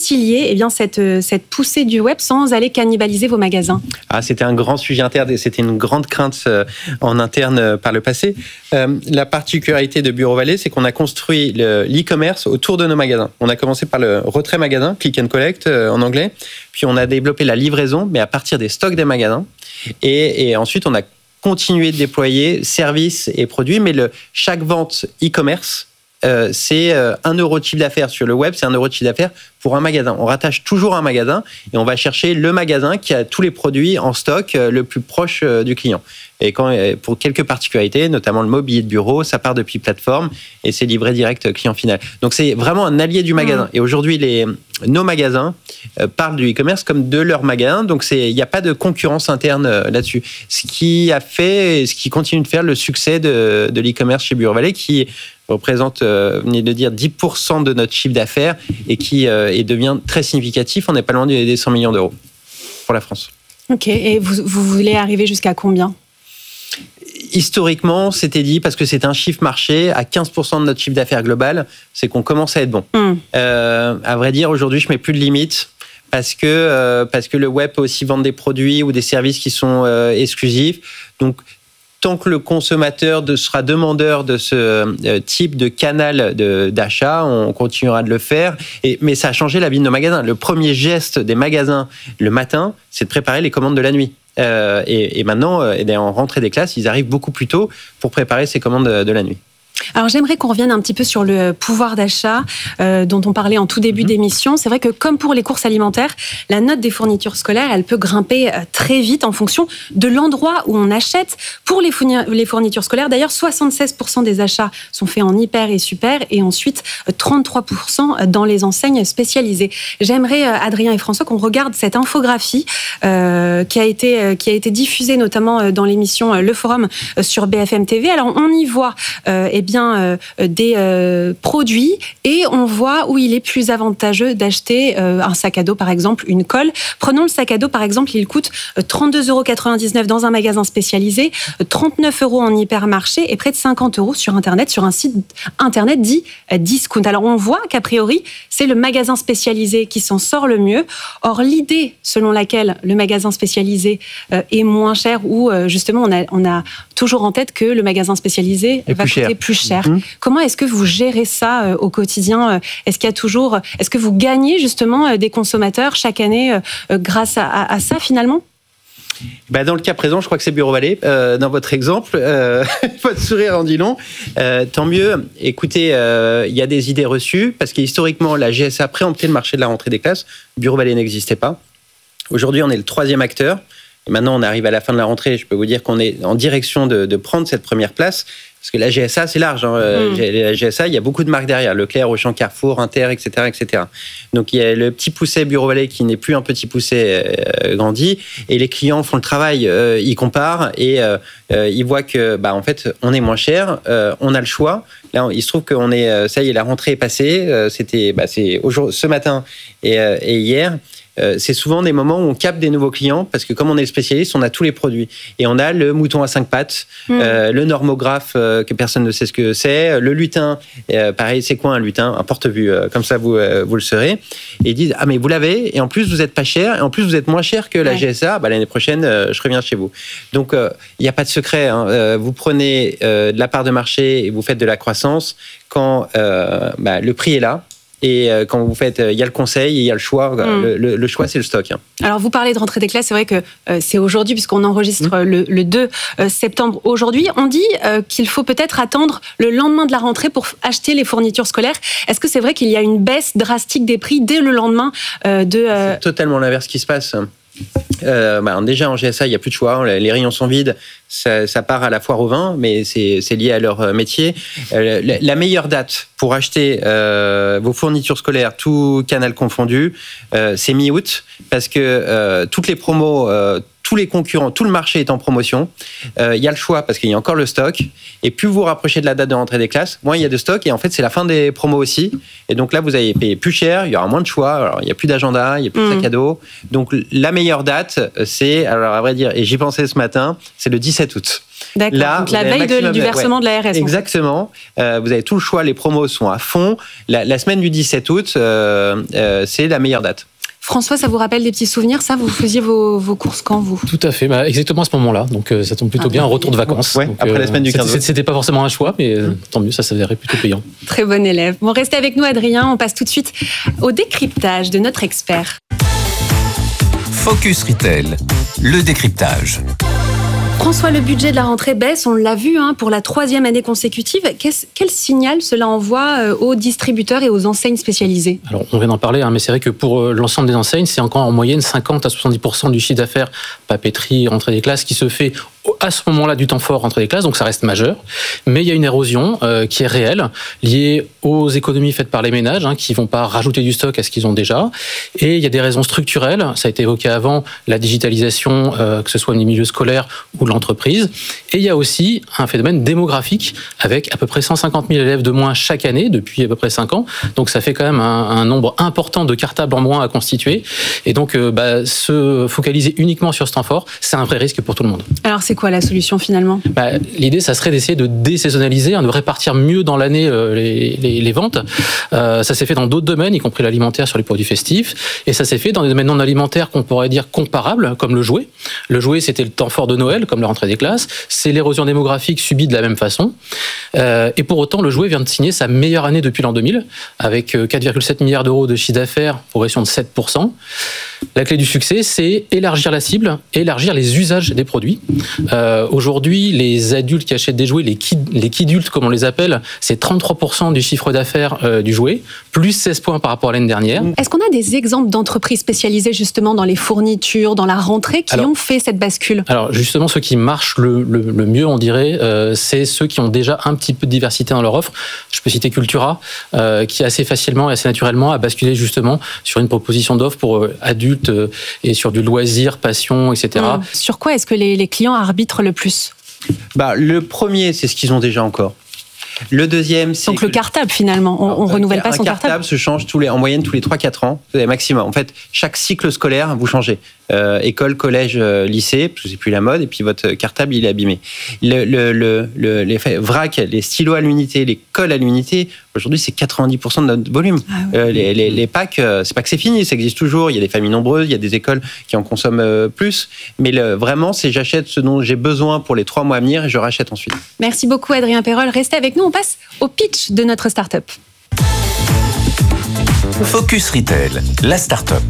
concilier cette poussée du web sans aller cannibaliser vos magasins ? C'était un grand sujet interne et c'était une grande crainte en interne par le passé. La particularité de Bureau Vallée, c'est qu'on a construit l'e-commerce autour de nos magasins. On a commencé par le retrait magasin, click and collect en anglais, puis on a développé la livraison, mais à partir des stocks des magasins. Et ensuite, on a continué de déployer services et produits, mais chaque vente e-commerce, c'est 1 euro de chiffre d'affaires sur le web, c'est 1 euro de chiffre d'affaires pour un magasin. On rattache toujours un magasin et on va chercher le magasin qui a tous les produits en stock le plus proche du client. Et pour quelques particularités, notamment le mobilier de bureau, ça part depuis plateforme et c'est livré direct client final. Donc c'est vraiment un allié du magasin. Et aujourd'hui, nos magasins parlent du e-commerce comme de leur magasin. Donc il n'y a pas de concurrence interne là-dessus. Ce qui a fait, ce qui continue de faire le succès de l'e-commerce chez Bureau Vallée, qui représente, venez de dire, 10% de notre chiffre d'affaires et qui devient très significatif. On n'est pas loin des 100 millions d'euros pour la France. Ok, et vous voulez arriver jusqu'à combien ? Historiquement, c'était dit, parce que c'est un chiffre marché, à 15% de notre chiffre d'affaires global, c'est qu'on commence à être bon. À vrai dire, aujourd'hui, je ne mets plus de limites. Parce que le web peut aussi vendre des produits ou des services qui sont exclusifs. Donc, tant que le consommateur sera demandeur de ce type de canal d'achat, on continuera de le faire. Mais ça a changé la vie de nos magasins. Le premier geste des magasins le matin, c'est de préparer les commandes de la nuit. Et maintenant, en rentrée des classes, ils arrivent beaucoup plus tôt pour préparer ces commandes de la nuit. Alors j'aimerais qu'on revienne un petit peu sur le pouvoir d'achat dont on parlait en tout début d'émission. C'est vrai que comme pour les courses alimentaires, la note des fournitures scolaires, elle peut grimper très vite en fonction de l'endroit où on achète. Pour les fournitures scolaires, d'ailleurs, 76% des achats sont faits en hyper et super et ensuite 33% dans les enseignes spécialisées. J'aimerais, Adrien et François, qu'on regarde cette infographie qui a été diffusée notamment dans l'émission Le Forum sur BFM TV. Alors on y voit des produits et on voit où il est plus avantageux d'acheter un sac à dos, par exemple, une colle. Prenons le sac à dos, par exemple, il coûte 32,99 € dans un magasin spécialisé, 39 € en hypermarché et près de 50 € sur Internet, sur un site Internet dit discount. Alors on voit qu'a priori, c'est le magasin spécialisé qui s'en sort le mieux. Or, l'idée selon laquelle le magasin spécialisé est moins cher ou justement on a toujours en tête que le magasin spécialisé va coûter plus cher. Comment est-ce que vous gérez ça au quotidien ? Est-ce que vous gagnez justement des consommateurs chaque année grâce à ça finalement ? Dans le cas présent, je crois que c'est Bureau Vallée. Dans votre exemple, votre sourire en dit long. Tant mieux. Écoutez, il y a des idées reçues parce qu'historiquement, la GSA préemptait le marché de la rentrée des classes. Bureau Vallée n'existait pas. Aujourd'hui, on est le 3e acteur. Et maintenant, on arrive à la fin de la rentrée. Je peux vous dire qu'on est en direction de prendre cette première place. Parce que la GSA, c'est large. La GSA, il y a beaucoup de marques derrière. Leclerc, Auchan, Carrefour, Inter, etc., etc. Donc, il y a le petit poucet Bureau Vallée qui n'est plus un petit poucet grandi. Et les clients font le travail. Ils comparent et ils voient que, en fait, on est moins cher. On a le choix. Là, il se trouve qu'on est... ça y est, la rentrée est passée. C'était ce matin et hier. C'est souvent des moments où on capte des nouveaux clients parce que comme on est le spécialiste, on a tous les produits. Et on a le mouton à 5 pattes, le normographe que personne ne sait ce que c'est, le lutin, pareil, c'est quoi un lutin ? Un porte-vue, comme ça vous le saurez. Et ils disent, mais vous l'avez, et en plus vous êtes pas cher, et en plus vous êtes moins cher que la GSA, l'année prochaine, je reviens chez vous. Donc, il n'y a pas de secret. Vous prenez de la part de marché et vous faites de la croissance quand le prix est là. Et quand vous faites, il y a le conseil, il y a le choix. Le choix, c'est le stock. Alors, vous parlez de rentrée des classes. C'est vrai que c'est aujourd'hui, puisqu'on enregistre le 2 septembre aujourd'hui. On dit qu'il faut peut-être attendre le lendemain de la rentrée pour acheter les fournitures scolaires. Est-ce que c'est vrai qu'il y a une baisse drastique des prix dès le lendemain C'est totalement l'inverse qui se passe. Déjà en GSA, il n'y a plus de choix. Les rayons sont vides. Ça part à la foire au vin, mais c'est lié à leur métier. La meilleure date pour acheter vos fournitures scolaires, tout canal confondu, c'est mi-août, parce que toutes les promos, tous les concurrents, tout le marché est en promotion. Il y a le choix parce qu'il y a encore le stock. Et plus vous rapprochez de la date de rentrée des classes, moins il y a de stock. Et en fait, c'est la fin des promos aussi. Et donc là, vous allez payer plus cher, il y aura moins de choix. Alors, il n'y a plus d'agenda, il n'y a plus de sac à dos. Donc, la meilleure date, c'est, alors à vrai dire, et j'y pensais ce matin, c'est le 17 août. D'accord. Là, donc la veille du versement de la RS. Exactement. Vous avez tout le choix, les promos sont à fond. La semaine du 17 août, c'est la meilleure date. François, ça vous rappelle des petits souvenirs, ça? Vous faisiez vos courses quand, vous? Tout à fait, exactement à ce moment-là. Donc ça tombe plutôt bien, un retour de vacances. Ouais, donc, après la semaine du 15 août. C'était pas forcément un choix, mais tant mieux, ça s'avérait plutôt payant. Très bon élève. Bon, restez avec nous, Adrien. On passe tout de suite au décryptage de notre expert. Focus Retail, le décryptage. François, le budget de la rentrée baisse, on l'a vu, pour la 3e année consécutive. Quel signal cela envoie aux distributeurs et aux enseignes spécialisées? Alors, on vient d'en parler, mais c'est vrai que pour l'ensemble des enseignes, c'est encore en moyenne 50 à 70% du chiffre d'affaires papeterie, entrée des classes qui se fait à ce moment-là du temps fort entrée des classes, donc ça reste majeur. Mais il y a une érosion qui est réelle, liée aux économies faites par les ménages, qui vont pas rajouter du stock à ce qu'ils ont déjà. Et il y a des raisons structurelles, ça a été évoqué avant, la digitalisation, que ce soit dans les milieux scolaires ou l'entreprise. Et il y a aussi un phénomène démographique avec à peu près 150 000 élèves de moins chaque année depuis à peu près 5 ans. Donc ça fait quand même un nombre important de cartables en moins à constituer. Et donc se focaliser uniquement sur ce temps fort, c'est un vrai risque pour tout le monde. Alors c'est quoi la solution finalement? L'idée, ça serait d'essayer de désaisonnaliser, de répartir mieux dans l'année les ventes. Ça s'est fait dans d'autres domaines, y compris l'alimentaire sur les produits festifs. Et ça s'est fait dans des domaines non alimentaires qu'on pourrait dire comparables, comme le jouet. Le jouet, c'était le temps fort de Noël, comme la rentrée des classes. C'est l'érosion démographique subie de la même façon. Et pour autant, le jouet vient de signer sa meilleure année depuis l'an 2000, avec 4,7 milliards d'euros de chiffre d'affaires, progression de 7%. La clé du succès, c'est élargir la cible, élargir les usages des produits. Aujourd'hui, les adultes qui achètent des jouets, les kidultes comme on les appelle, c'est 33% du chiffre d'affaires du jouet, plus 16 points par rapport à l'année dernière. Est-ce qu'on a des exemples d'entreprises spécialisées justement dans les fournitures, dans la rentrée, qui ont fait cette bascule? Alors justement, ceux qui marchent le mieux, on dirait, c'est ceux qui ont déjà un petit peu de diversité dans leur offre. Je peux citer Cultura, qui assez facilement et assez naturellement a basculé justement sur une proposition d'offre pour adultes et sur du loisir, passion, etc. Sur quoi est-ce que les clients arbitrent le plus? Le premier, c'est ce qu'ils ont déjà encore. Le deuxième, c'est... Donc le cartable, finalement, on ne renouvelle pas son cartable. Un cartable se change en moyenne tous les 3-4 ans, maximum. En fait, chaque cycle scolaire, vous changez. École, collège, lycée, parce que c'est plus la mode, et puis votre cartable, il est abîmé. Les vrac, les stylos à l'unité, les colles à l'unité, aujourd'hui, c'est 90% de notre volume. Ah oui. Les packs, c'est pas que c'est fini, ça existe toujours. Il y a des familles nombreuses, il y a des écoles qui en consomment plus. Mais vraiment, c'est j'achète ce dont j'ai besoin pour les 3 mois à venir et je rachète ensuite. Merci beaucoup, Adrien Perrol. Restez avec nous, on passe au pitch de notre start-up. Focus Retail, la start-up.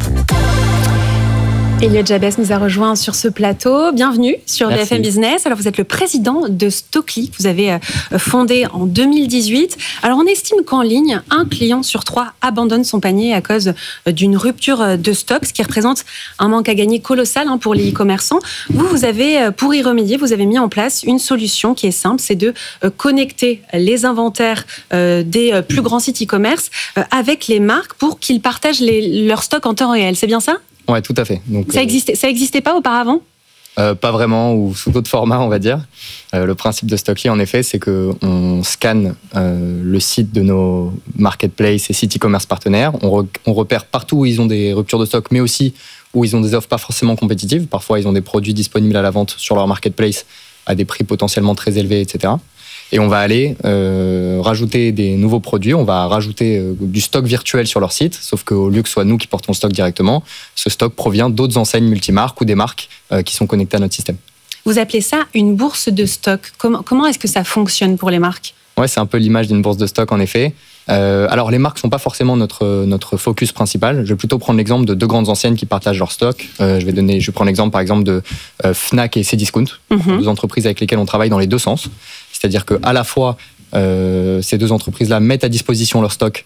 Elliot Jabès nous a rejoint sur ce plateau. Bienvenue sur BFM Business. Alors, vous êtes le président de Stockly, que vous avez fondé en 2018. Alors, on estime qu'en ligne, 1 client sur 3 abandonne son panier à cause d'une rupture de stock, ce qui représente un manque à gagner colossal pour les e-commerçants. Vous avez, pour y remédier, vous avez mis en place une solution qui est simple, c'est de connecter les inventaires des plus grands sites e-commerce avec les marques pour qu'ils partagent leur stock en temps réel. C'est bien ça ? Ouais, tout à fait. Donc, ça existait pas auparavant? Pas vraiment, ou sous d'autres formats, on va dire. Le principe de Stockly, en effet, c'est qu'on scanne le site de nos marketplaces et sites e-commerce partenaires. On repère partout où ils ont des ruptures de stock, mais aussi où ils ont des offres pas forcément compétitives. Parfois, ils ont des produits disponibles à la vente sur leur marketplace à des prix potentiellement très élevés, etc. Et on va aller rajouter des nouveaux produits, on va rajouter du stock virtuel sur leur site, sauf qu'au lieu que ce soit nous qui portons le stock directement, ce stock provient d'autres enseignes multimarques ou des marques qui sont connectées à notre système. Vous appelez ça une bourse de stock. Comment est-ce que ça fonctionne pour les marques? Ouais, c'est un peu l'image d'une bourse de stock en effet. Alors les marques ne sont pas forcément notre focus principal. Je vais plutôt prendre l'exemple de 2 grandes enseignes qui partagent leur stock. Je vais prendre l'exemple par exemple de Fnac et Cdiscount, 2 entreprises avec lesquelles on travaille dans les 2 sens. C'est-à-dire qu'à la fois, ces 2 entreprises-là mettent à disposition leur stock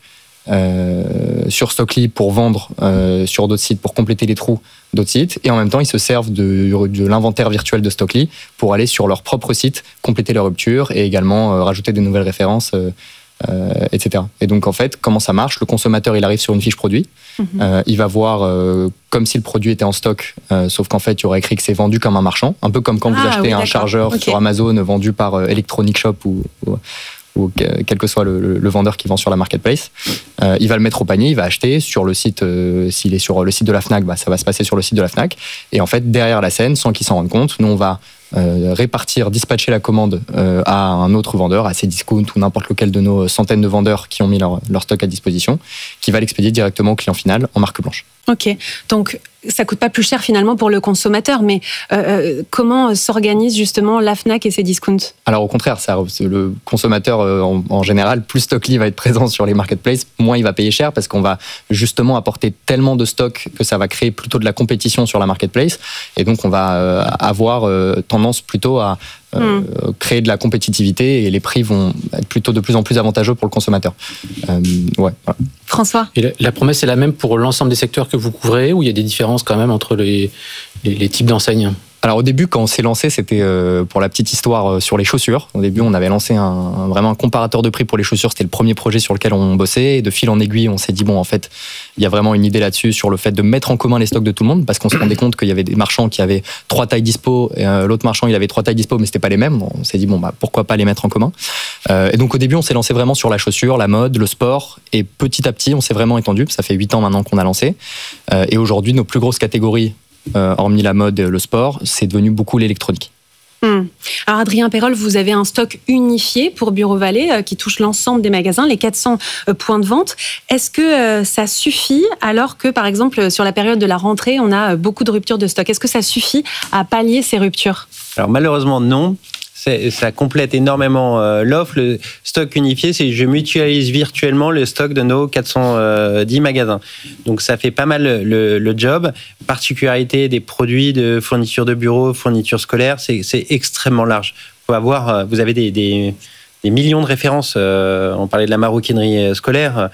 sur Stockly pour vendre sur d'autres sites, pour compléter les trous d'autres sites. Et en même temps, ils se servent de l'inventaire virtuel de Stockly pour aller sur leur propre site, compléter leur rupture et également rajouter des nouvelles références, etc. Et donc, en fait, comment ça marche? Le consommateur, il arrive sur une fiche produit. Il va voir comme si le produit était en stock, sauf qu'en fait, il y aurait écrit que c'est vendu comme un marchand. Un peu comme quand vous achetez un chargeur sur Amazon vendu par Electronic Shop ou quel que soit le vendeur qui vend sur la marketplace. Il va le mettre au panier, il va acheter sur le site. S'il est sur le site de la Fnac, ça va se passer sur le site de la Fnac. Et en fait, derrière la scène, sans qu'il s'en rende compte, nous, on va dispatcher la commande à un autre vendeur, à Cdiscount ou n'importe lequel de nos centaines de vendeurs qui ont mis leur stock à disposition, qui va l'expédier directement au client final en marque blanche. Ok, donc ça coûte pas plus cher finalement pour le consommateur, mais comment s'organise justement la Fnac et Cdiscount ? Alors au contraire, le consommateur en général, plus Stockly va être présent sur les marketplaces, moins il va payer cher parce qu'on va justement apporter tellement de stock que ça va créer plutôt de la compétition sur la marketplace, et donc on va avoir tendance plutôt à créer de la compétitivité, et les prix vont être plutôt de plus en plus avantageux pour le consommateur. Voilà. François ? Et la promesse est la même pour l'ensemble des secteurs que vous couvrez, ou il y a des différences quand même entre les types d'enseignes ? Alors au début, quand on s'est lancé, c'était pour la petite histoire sur les chaussures. Au début, on avait lancé vraiment un comparateur de prix pour les chaussures. C'était le premier projet sur lequel on bossait. Et de fil en aiguille, on s'est dit, bon, en fait, il y a vraiment une idée là-dessus sur le fait de mettre en commun les stocks de tout le monde, parce qu'on se rendait compte qu'il y avait des marchands qui avaient 3 tailles dispo, et l'autre marchand, il avait 3 tailles dispo, mais c'était pas les mêmes. On s'est dit, bon, pourquoi pas les mettre en commun. Et donc au début, on s'est lancé vraiment sur la chaussure, la mode, le sport. Et petit à petit, on s'est vraiment étendu. Ça fait 8 ans maintenant qu'on a lancé. Et aujourd'hui, nos plus grosses catégories, hormis la mode et le sport, c'est devenu beaucoup l'électronique. Alors Adrien Perrol, vous avez un stock unifié pour Bureau Vallée qui touche l'ensemble des magasins, les 400 points de vente. Est-ce que ça suffit, alors que par exemple sur la période de la rentrée, on a beaucoup de ruptures de stock ? Est-ce que ça suffit à pallier ces ruptures ? Alors malheureusement non. Ça complète énormément l'offre. Le stock unifié, c'est je mutualise virtuellement le stock de nos 410 magasins. Donc ça fait pas mal le job. Particularité des produits de fourniture de bureau, fourniture scolaire, c'est extrêmement large. Vous avez des millions de références. On parlait de la maroquinerie scolaire.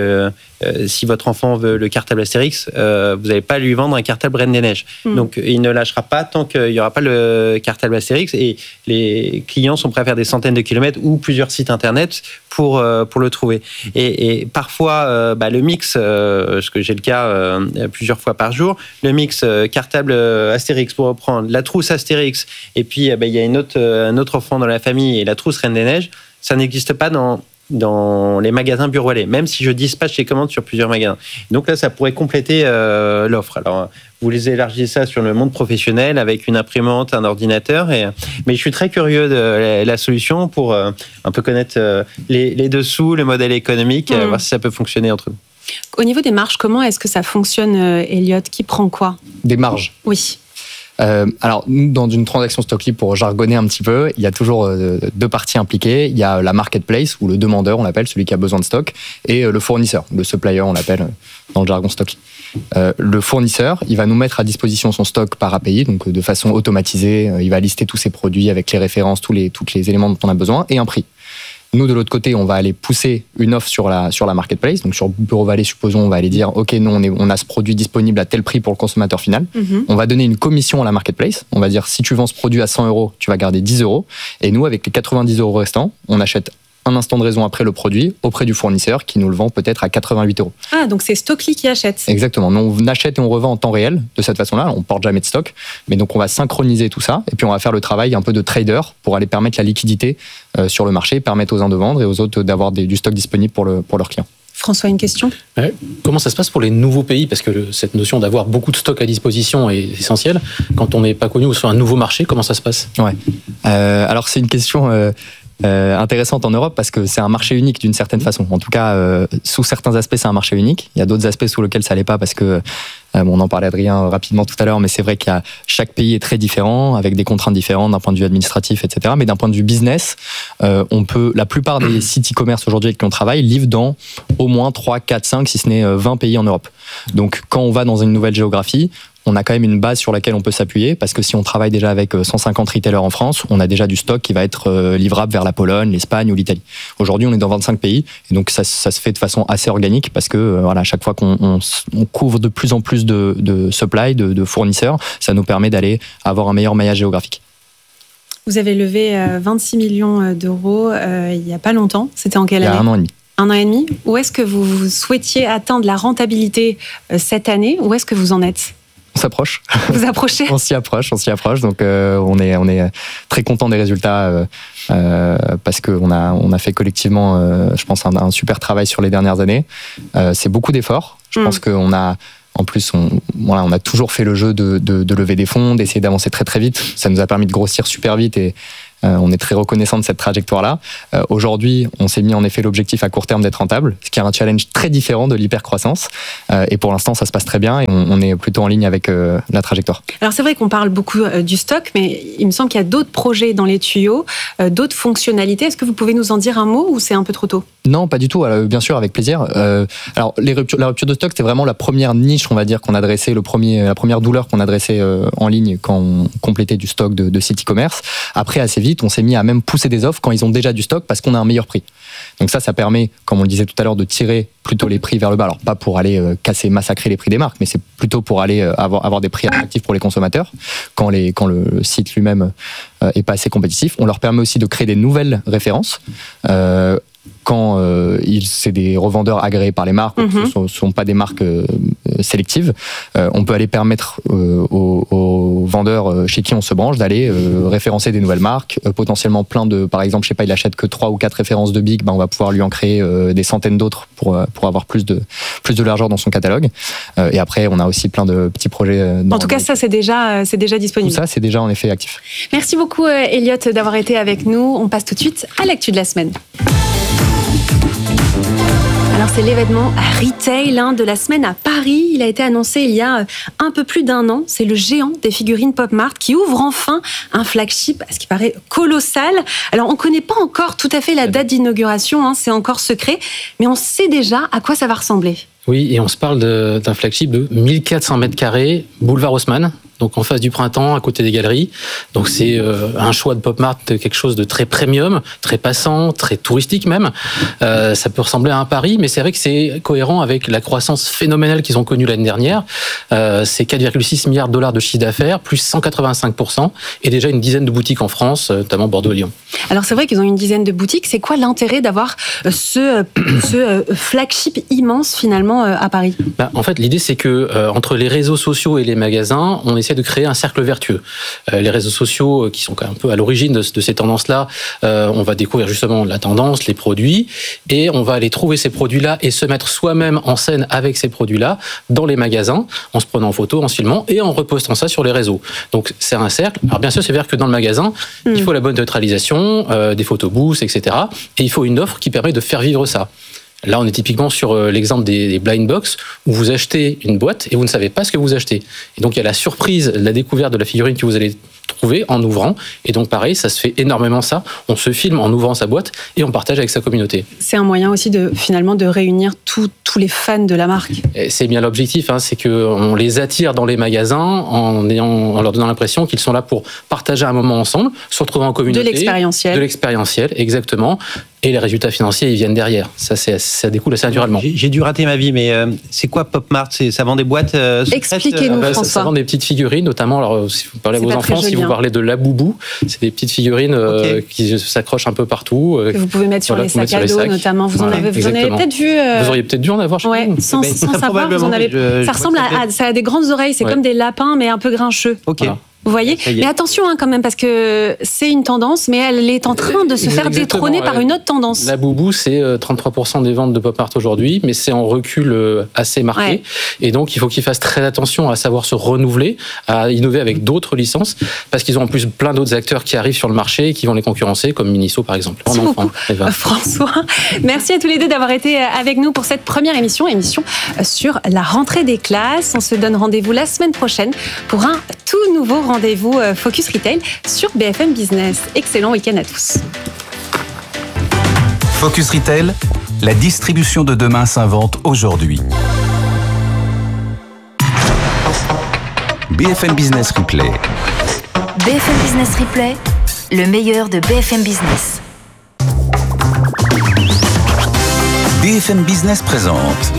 Si votre enfant veut le cartable Astérix, vous n'allez pas lui vendre un cartable Reine des Neiges. Donc, il ne lâchera pas tant qu'il n'y aura pas le cartable Astérix. Et les clients sont prêts à faire des centaines de kilomètres ou plusieurs sites internet pour le trouver. Et parfois, le mix, parce que j'ai le cas plusieurs fois par jour, le mix cartable Astérix pour reprendre la trousse Astérix, et puis il y a un autre enfant dans la famille et la trousse Reine des Neiges, ça n'existe pas dans les magasins Bureau Vallée, même si je dispatche les commandes sur plusieurs magasins. Donc là, ça pourrait compléter l'offre. Alors, vous les élargissez ça sur le monde professionnel avec une imprimante, un ordinateur. Mais je suis très curieux de la solution pour un peu connaître les dessous, le modèle économique, voir si ça peut fonctionner entre nous. Au niveau des marges, comment est-ce que ça fonctionne, Elliot ? Qui prend quoi ? Des marges ? Oui. Alors, dans une transaction Stockly, pour jargonner un petit peu, il y a toujours 2 parties impliquées. Il y a la marketplace, ou le demandeur, on l'appelle, celui qui a besoin de stock, et le fournisseur, le supplier, on l'appelle dans le jargon Stockly. Le fournisseur, il va nous mettre à disposition son stock par API, donc de façon automatisée. Il va lister tous ses produits avec les références, tous les éléments dont on a besoin, et un prix. Nous, de l'autre côté, on va aller pousser une offre sur la marketplace. Donc, sur Bureau Vallée, supposons, on va aller dire, OK, nous, on a ce produit disponible à tel prix pour le consommateur final. On va donner une commission à la marketplace. On va dire, si tu vends ce produit à 100 €, tu vas garder 10 €. Et nous, avec les 90 € restants, on achète un instant de raison après le produit auprès du fournisseur qui nous le vend peut-être à 88 €. Ah, donc c'est Stockly qui achète. Exactement. Nous, on achète et on revend en temps réel de cette façon-là. On porte jamais de stock. Mais donc, on va synchroniser tout ça. Et puis, on va faire le travail un peu de trader pour aller permettre la liquidité sur le marché, permettre aux uns de vendre et aux autres d'avoir du stock disponible pour leurs clients. François, une question ? Comment ça se passe pour les nouveaux pays ? Parce que cette notion d'avoir beaucoup de stock à disposition est essentielle. Quand on n'est pas connu ou sur un nouveau marché, comment ça se passe ? Ouais. Alors, c'est une question intéressante en Europe parce que c'est un marché unique d'une certaine façon. En tout cas, sous certains aspects, c'est un marché unique. Il y a d'autres aspects sous lesquels ça l'est pas parce que on en parlait Adrien rapidement tout à l'heure, mais c'est vrai qu'il y a chaque pays est très différent avec des contraintes différentes d'un point de vue administratif, etc. Mais d'un point de vue business, la plupart des sites e-commerce aujourd'hui avec qui on travaille livrent dans au moins 3, 4, 5, si ce n'est 20 pays en Europe. Donc, quand on va dans une nouvelle géographie, on a quand même une base sur laquelle on peut s'appuyer parce que si on travaille déjà avec 150 retailers en France, on a déjà du stock qui va être livrable vers la Pologne, l'Espagne ou l'Italie. Aujourd'hui, on est dans 25 pays et donc ça se fait de façon assez organique parce que à chaque fois qu'on couvre de plus en plus de supply, de fournisseurs, ça nous permet d'aller avoir un meilleur maillage géographique. Vous avez levé 26 millions d'euros il n'y a pas longtemps. C'était en quelle année ? Il y a 1 an et demi. 1 an et demi. Où est-ce que vous souhaitiez atteindre la rentabilité cette année ? Où est-ce que vous en êtes ? On s'approche. Vous approchez ? On s'y approche. Donc, on est très content des résultats parce qu'on a fait collectivement, je pense, un super travail sur les dernières années. C'est beaucoup d'efforts. Je pense qu'on a En plus, on a toujours fait le jeu de lever des fonds, d'essayer d'avancer très très vite. Ça nous a permis de grossir super vite et on est très reconnaissant de cette trajectoire-là. Aujourd'hui, on s'est mis en effet l'objectif à court terme d'être rentable, ce qui est un challenge très différent de l'hypercroissance. Et pour l'instant, ça se passe très bien et on est plutôt en ligne avec la trajectoire. Alors c'est vrai qu'on parle beaucoup du stock, mais il me semble qu'il y a d'autres projets dans les tuyaux, d'autres fonctionnalités. Est-ce que vous pouvez nous en dire un mot ou c'est un peu trop tôt ? Non, pas du tout. Alors, bien sûr, avec plaisir. Alors, la rupture de stock, c'était vraiment la première niche, on va dire, qu'on adressait, la première douleur qu'on adressait en ligne quand on complétait du stock de site e-commerce. Après, assez vite, on s'est mis à même pousser des offres quand ils ont déjà du stock parce qu'on a un meilleur prix. Donc ça permet, comme on le disait tout à l'heure, de tirer plutôt les prix vers le bas. Alors, pas pour aller massacrer les prix des marques, mais c'est plutôt pour aller avoir des prix attractifs pour les consommateurs quand le site lui-même est pas assez compétitif. On leur permet aussi de créer des nouvelles références. Quand c'est des revendeurs agréés par les marques, ce ne sont pas des marques sélectives, on peut aller permettre aux vendeurs chez qui on se branche d'aller référencer des nouvelles marques, potentiellement par exemple, je sais pas, il achète que 3 ou 4 références de Big, on va pouvoir lui en créer des centaines d'autres pour avoir plus de largeur dans son catalogue. Et après, on a aussi plein de petits projets. En tout cas, ça, c'est déjà disponible. Tout ça, c'est déjà en effet actif. Merci beaucoup, Elliot, d'avoir été avec nous. On passe tout de suite à l'actu de la semaine. Alors c'est l'événement retail de la semaine à Paris. Il a été annoncé il y a un peu plus d'un an. C'est le géant des figurines Pop Mart qui ouvre enfin un flagship, ce qui paraît colossal. Alors on ne connaît pas encore tout à fait la date d'inauguration, c'est encore secret, mais on sait déjà à quoi ça va ressembler. Oui, et on se parle d'un flagship de 1400 mètres carrés, boulevard Haussmann, donc en face du Printemps, à côté des galeries. Donc c'est un choix de Pop Mart, quelque chose de très premium, très passant, très touristique même. Ça peut ressembler à un Paris, mais c'est vrai que c'est cohérent avec la croissance phénoménale qu'ils ont connue l'année dernière. C'est 4,6 milliards de dollars de chiffre d'affaires, plus 185%, et déjà une dizaine de boutiques en France, notamment Bordeaux et Lyon. Alors c'est vrai qu'ils ont une dizaine de boutiques. C'est quoi l'intérêt d'avoir ce flagship immense finalement à Paris ? En fait, l'idée c'est que entre les réseaux sociaux et les magasins, on essaie de créer un cercle vertueux. Les réseaux sociaux qui sont quand même un peu à l'origine de ces tendances-là, on va découvrir justement la tendance, les produits, et on va aller trouver ces produits-là et se mettre soi-même en scène avec ces produits-là dans les magasins, en se prenant en photo, en se filmant et en repostant ça sur les réseaux. Donc c'est un cercle. Alors bien sûr, c'est vrai que dans le magasin, il faut la bonne neutralisation, des photos booths, etc. Et il faut une offre qui permet de faire vivre ça. Là, on est typiquement sur l'exemple des blind box où vous achetez une boîte et vous ne savez pas ce que vous achetez. Et donc, il y a la surprise, la découverte de la figurine que vous allez trouver en ouvrant. Et donc, pareil, ça se fait énormément ça. On se filme en ouvrant sa boîte et on partage avec sa communauté. C'est un moyen aussi de réunir tous les fans de la marque. Et c'est bien l'objectif, c'est qu'on les attire dans les magasins en leur donnant l'impression qu'ils sont là pour partager un moment ensemble, se retrouver en communauté. De l'expérientiel. De l'expérientiel, exactement. Et les résultats financiers, ils viennent derrière. Ça découle assez naturellement. J'ai dû rater ma vie, mais c'est quoi Pop Mart ? Ça vend des boîtes Expliquez-nous, François. Ça vend des petites figurines, notamment, alors, si vous parlez à vos enfants, si vous parlez de la boubou, c'est des petites figurines qui s'accrochent un peu partout. Que vous pouvez mettre sur les sacs à dos, notamment. Vous en avez peut-être vu. Vous auriez peut-être dû en avoir chez vous. Sans savoir, vous en avez. Ça ressemble ça a des grandes oreilles, c'est comme des lapins, mais un peu grincheux. Ok. Voilà. Vous voyez ? Mais attention quand même, parce que c'est une tendance, mais elle est en train de se faire détrôner par une autre tendance. La boubou, c'est 33% des ventes de Pop Mart aujourd'hui, mais c'est en recul assez marqué. Ouais. Et donc, il faut qu'ils fassent très attention à savoir se renouveler, à innover avec d'autres licences, parce qu'ils ont en plus plein d'autres acteurs qui arrivent sur le marché et qui vont les concurrencer, comme Miniso par exemple. Merci beaucoup, François. Merci à tous les deux d'avoir été avec nous pour cette première émission sur la rentrée des classes. On se donne rendez-vous la semaine prochaine pour un tout nouveau rendez-vous Focus Retail sur BFM Business. Excellent week-end à tous. Focus Retail, la distribution de demain s'invente aujourd'hui. BFM Business Replay. BFM Business Replay, le meilleur de BFM Business. BFM Business présente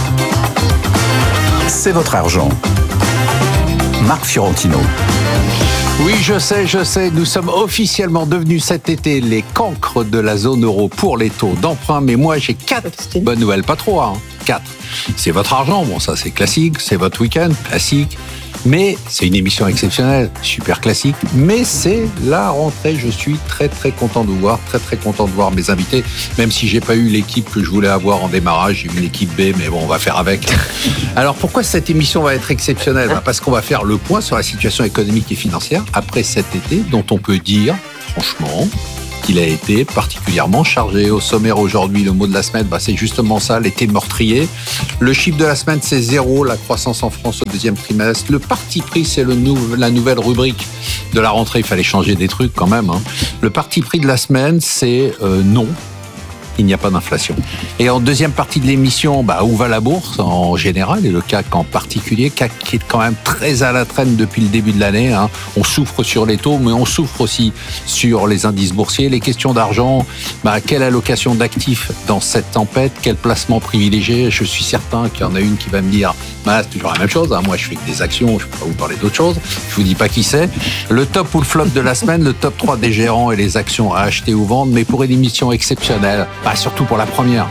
C'est votre argent. Marc Fiorentino. Oui, je sais, nous sommes officiellement devenus cet été les cancres de la zone euro pour les taux d'emprunt, mais moi j'ai 4 bonnes nouvelles, pas 3, 2024. C'est votre argent, bon ça c'est classique, c'est votre week-end, classique. Mais c'est une émission exceptionnelle, super classique. Mais c'est la rentrée. Je suis très très content de vous voir, très très content de voir mes invités. Même si j'ai pas eu l'équipe que je voulais avoir en démarrage, j'ai eu l'équipe B, mais bon, on va faire avec. Alors pourquoi cette émission va être exceptionnelle ? Parce qu'on va faire le point sur la situation économique et financière après cet été, dont on peut dire, franchement, qu'il a été particulièrement chargé. Au sommaire aujourd'hui, le mot de la semaine, c'est justement ça, l'été meurtrier. Le chiffre de la semaine, c'est 0, la croissance en France au deuxième trimestre. Le parti pris, c'est la nouvelle rubrique de la rentrée. Il fallait changer des trucs quand même. Le parti pris de la semaine, c'est non. Il n'y a pas d'inflation. Et en deuxième partie de l'émission, où va la bourse en général et le CAC en particulier, CAC qui est quand même très à la traîne depuis le début de l'année. On souffre sur les taux, mais on souffre aussi sur les indices boursiers. Les questions d'argent, quelle allocation d'actifs dans cette tempête, quel placement privilégié ? Je suis certain qu'il y en a une qui va me dire, c'est toujours la même chose. Moi, je fais que des actions, je ne peux pas vous parler d'autre chose. Je vous dis pas qui c'est. Le top ou le flop de la semaine, le top 3 des gérants et les actions à acheter ou vendre, mais pour une émission exceptionnelle. Surtout pour la première.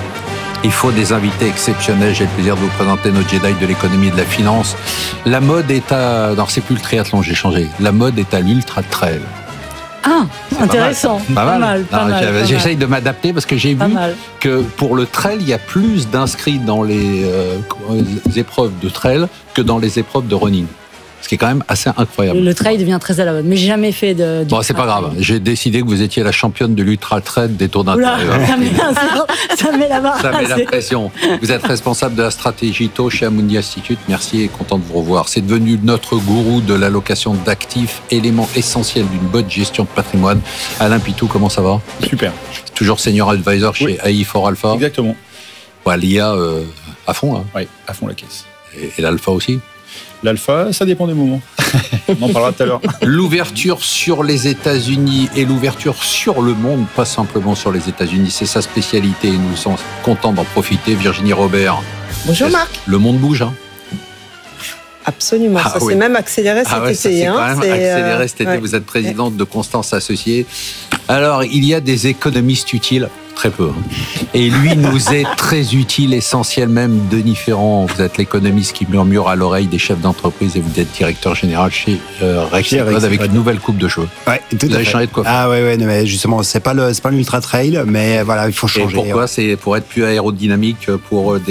Il faut des invités exceptionnels. J'ai le plaisir de vous présenter nos Jedi de l'économie et de la finance. La mode est à... Non, c'est plus le triathlon, j'ai changé. La mode est à l'ultra trail. Ah, c'est intéressant. Pas mal. J'essaye de m'adapter parce que j'ai vu que pour le trail, il y a plus d'inscrits dans les épreuves de trail que dans les épreuves de running. Ce qui est quand même assez incroyable. Le trail devient très à la mode, mais j'ai jamais fait de... c'est pas grave. J'ai décidé que vous étiez la championne de l'ultra trail des Tours d'intérieur. Ça met la barre. Ça met la pression. Vous êtes responsable de la stratégie taux chez Amundi Institute. Merci et content de vous revoir. C'est devenu notre gourou de l'allocation d'actifs, élément essentiel d'une bonne gestion de patrimoine. Alain Pitou, comment ça va ? Super. Toujours senior advisor chez AI4 Alpha. Exactement. L'IA à fond. Oui, à fond la caisse. Et l'alpha aussi ? L'alpha, ça dépend des moments. On en parlera tout à l'heure. L'ouverture sur les États-Unis et l'ouverture sur le monde, pas simplement sur les États-Unis, c'est sa spécialité et nous sommes contents d'en profiter. Virginie Robert. Bonjour Marc. Le monde bouge, Absolument, ça s'est même accéléré cet été. Ça s'est quand même accéléré cet été. Vous êtes présidente de Constance Associés. Alors, il y a des économistes utiles. Très peu. Et lui nous est très utile, essentiel même. Denis Ferrand, vous êtes l'économiste qui murmure à l'oreille des chefs d'entreprise et vous êtes directeur général chez Rexnord avec une nouvelle coupe de cheveux. Ouais, vous avez changé de coiffure. Ah ouais, mais justement, c'est pas l'ultra trail, mais voilà, il faut changer. Et pourquoi ? C'est pour être plus aérodynamique pour pour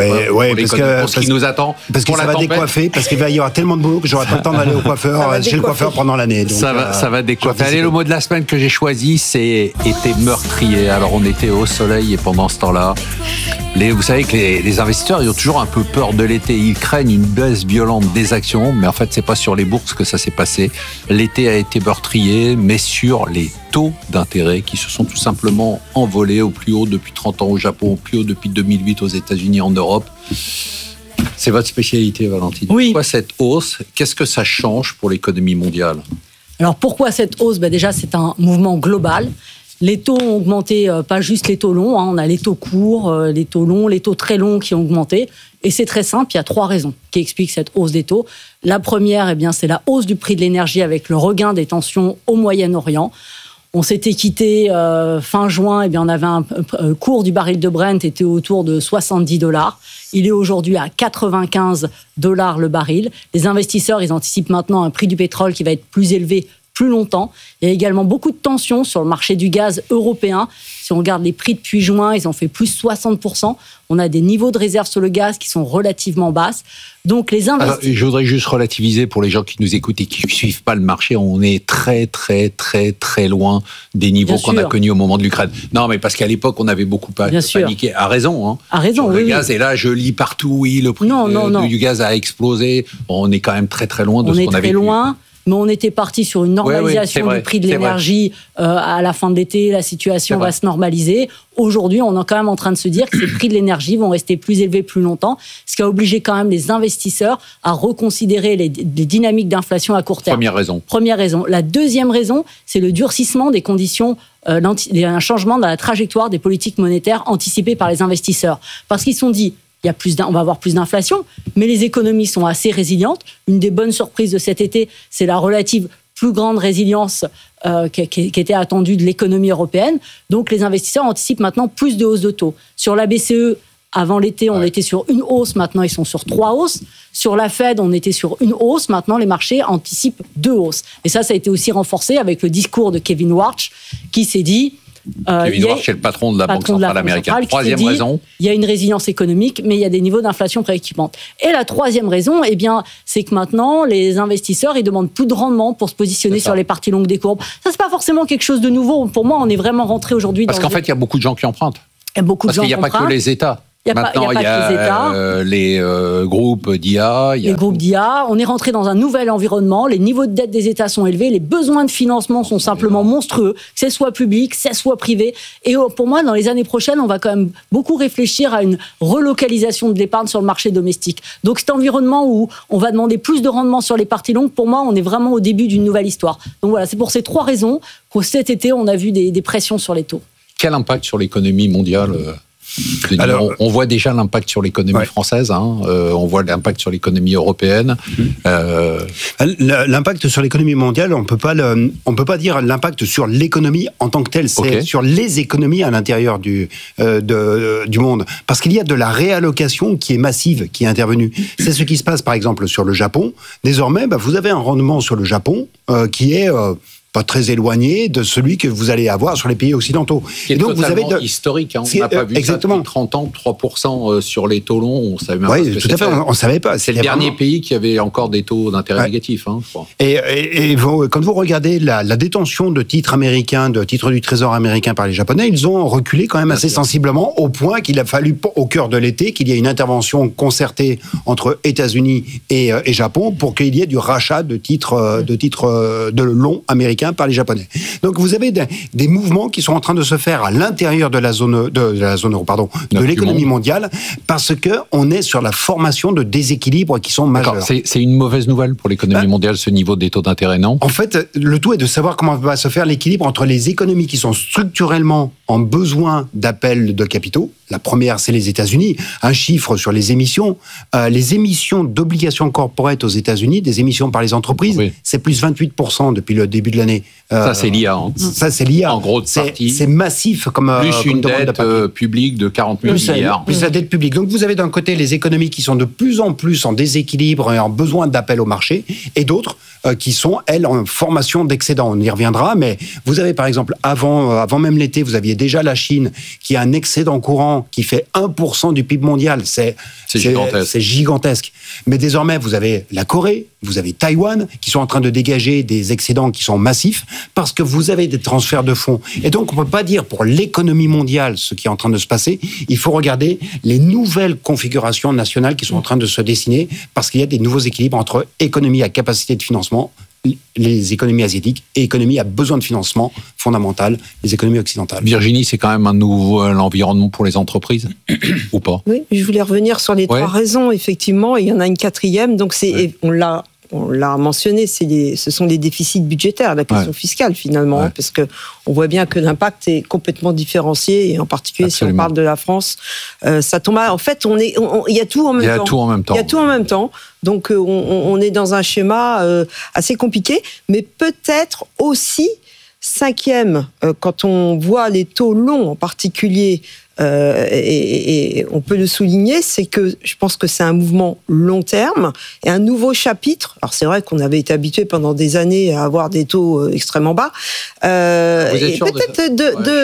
ce qui nous attend. Parce que ça va décoiffer, parce qu'il va y avoir tellement de boulot que j'aurai pas le temps d'aller au coiffeur, chez le coiffeur pendant l'année. Donc, ça va décoiffer. Allez, le mot de la semaine que j'ai choisi, c'est été meurtrier. Alors on était au soleil et pendant ce temps-là, vous savez que les investisseurs, ils ont toujours un peu peur de l'été. Ils craignent une baisse violente des actions, mais en fait, c'est pas sur les bourses que ça s'est passé. L'été a été meurtrier, mais sur les taux d'intérêt qui se sont tout simplement envolés au plus haut depuis 30 ans au Japon, au plus haut depuis 2008 aux États-Unis, en Europe. C'est votre spécialité, Valentine. Oui. Pourquoi cette hausse ? Qu'est-ce que ça change pour l'économie mondiale ? Alors pourquoi cette hausse ? Déjà, c'est un mouvement global. Les taux ont augmenté, pas juste les taux longs, on a les taux courts, les taux longs, les taux très longs qui ont augmenté. Et c'est très simple, il y a 3 raisons qui expliquent cette hausse des taux. La première, c'est la hausse du prix de l'énergie avec le regain des tensions au Moyen-Orient. On s'était quitté fin juin, on avait un cours du baril de Brent était autour de $70. Il est aujourd'hui à $95 le baril. Les investisseurs, ils anticipent maintenant un prix du pétrole qui va être plus élevé plus longtemps. Il y a également beaucoup de tensions sur le marché du gaz européen. Si on regarde les prix depuis juin, ils ont fait plus 60%. On a des niveaux de réserve sur le gaz qui sont relativement basses. Donc les investisseurs... Je voudrais juste relativiser pour les gens qui nous écoutent et qui ne suivent pas le marché. On est très, très, très, très loin des niveaux qu'on a connus au moment de l'Ukraine. Non, mais parce qu'à l'époque, on avait beaucoup paniqué. À raison. À raison, sur le gaz. Et là, je lis partout, le prix du gaz a explosé. On est quand même très, très loin de ce qu'on avait vu. Mais on était parti sur une normalisation du prix de l'énergie à la fin de l'été. La situation va se normaliser. Aujourd'hui, on est quand même en train de se dire que les prix de l'énergie vont rester plus élevés plus longtemps, ce qui a obligé quand même les investisseurs à reconsidérer les dynamiques d'inflation à court terme. Première raison. La deuxième raison, c'est le durcissement des conditions, un changement dans la trajectoire des politiques monétaires anticipées par les investisseurs. Parce qu'ils se sont dit, on va avoir plus d'inflation, mais les économies sont assez résilientes. Une des bonnes surprises de cet été, c'est la relative plus grande résilience qui était attendue de l'économie européenne. Donc les investisseurs anticipent maintenant plus de hausses de taux. Sur la BCE, Avant l'été, on était sur une hausse, maintenant ils sont sur 3 hausses. Sur la Fed, on était sur une hausse, maintenant les marchés anticipent 2 hausses. Et ça a été aussi renforcé avec le discours de Kevin Warsh qui s'est dit... Kevin Warsh est le patron de la Banque centrale américaine. Troisième raison. Il y a une résilience économique, mais il y a des niveaux d'inflation préoccupants. Et la troisième raison, c'est que maintenant, les investisseurs, ils demandent plus de rendement pour se positionner sur les parties longues des courbes. Ça, c'est pas forcément quelque chose de nouveau. Pour moi, on est vraiment rentré aujourd'hui dans... Parce qu'en fait, il y a beaucoup de gens qui empruntent. Il y a beaucoup de gens qui empruntent. Parce qu'il n'y a pas que les États. Maintenant, il y a les groupes d'IA. Les groupes d'IA. On est rentré dans un nouvel environnement. Les niveaux de dette des États sont élevés. Les besoins de financement sont simplement monstrueux, que ce soit public, que ce soit privé. Et pour moi, dans les années prochaines, on va quand même beaucoup réfléchir à une relocalisation de l'épargne sur le marché domestique. Donc, cet environnement où on va demander plus de rendement sur les parties longues, pour moi, on est vraiment au début d'une nouvelle histoire. Donc voilà, c'est pour ces 3 raisons que cet été, on a vu des pressions sur les taux. Quel impact sur l'économie mondiale ? Alors, on voit déjà l'impact sur l'économie française, on voit l'impact sur l'économie européenne. L'impact sur l'économie mondiale, on peut pas dire l'impact sur l'économie en tant que telle, c'est sur les économies à l'intérieur du monde, parce qu'il y a de la réallocation qui est massive, qui est intervenue. C'est ce qui se passe par exemple sur le Japon. Désormais, vous avez un rendement sur le Japon qui est pas très éloigné de celui que vous allez avoir sur les pays occidentaux. Et donc vous avez historique, on n'a pas vu exactement. Ça depuis 30 ans, 3% sur les taux longs, on savait même pas ce que tout à fait, on ne savait pas. C'est le dernier pays qui avait encore des taux d'intérêt négatifs, je crois. Et quand vous regardez la détention de titres américains, de titres du Trésor américain par les Japonais, ils ont reculé quand même assez sensiblement, au point qu'il a fallu, au cœur de l'été, qu'il y ait une intervention concertée entre États-Unis et Japon pour qu'il y ait du rachat de titres de longs américains par les Japonais. Donc vous avez des mouvements qui sont en train de se faire à l'intérieur de la zone euro, de l'économie mondiale, parce que on est sur la formation de déséquilibres qui sont majeurs. C'est une mauvaise nouvelle pour l'économie mondiale, ce niveau des taux d'intérêt, non ? En fait, le tout est de savoir comment va se faire l'équilibre entre les économies qui sont structurellement en besoin d'appel de capitaux. La première, c'est les États-Unis. Un chiffre sur les émissions d'obligations corporate aux États-Unis, des émissions par les entreprises, c'est plus 28% depuis le début de l'année. Ça, c'est l'IA. Ça, c'est l'IA. En gros, c'est massif comme plus une dette publique de 40 000 milliards. Plus la dette publique. Donc, vous avez d'un côté les économies qui sont de plus en plus en déséquilibre et en besoin d'appel au marché, et d'autres qui sont, elles, en formation d'excédent. On y reviendra, mais vous avez, par exemple, avant même l'été, vous aviez déjà la Chine qui a un excédent courant qui fait 1% du PIB mondial. C'est gigantesque. Mais désormais, vous avez la Corée, vous avez Taïwan, qui sont en train de dégager des excédents qui sont massifs, parce que vous avez des transferts de fonds. Et donc, on ne peut pas dire pour l'économie mondiale ce qui est en train de se passer. Il faut regarder les nouvelles configurations nationales qui sont en train de se dessiner, parce qu'il y a des nouveaux équilibres entre économie à capacité de financement, les économies asiatiques, et économies à besoin de financement fondamental, les économies occidentales. Virginie, c'est quand même un nouvel environnement pour les entreprises, ou pas ? Oui, je voulais revenir sur les 3 raisons, effectivement, et il y en a une 4e, donc on l'a mentionné, ce sont les déficits budgétaires, la question fiscale finalement, parce que on voit bien que l'impact est complètement différencié, et en particulier si on parle de la France, ça tombe. En fait, il y a tout en même temps. Il y a tout en même temps. Donc on est dans un schéma assez compliqué, mais peut-être aussi 5e, quand on voit les taux longs en particulier. Et on peut le souligner, c'est que je pense que c'est un mouvement long terme et un nouveau chapitre. Alors c'est vrai qu'on avait été habitué pendant des années à avoir des taux extrêmement bas. Et peut-être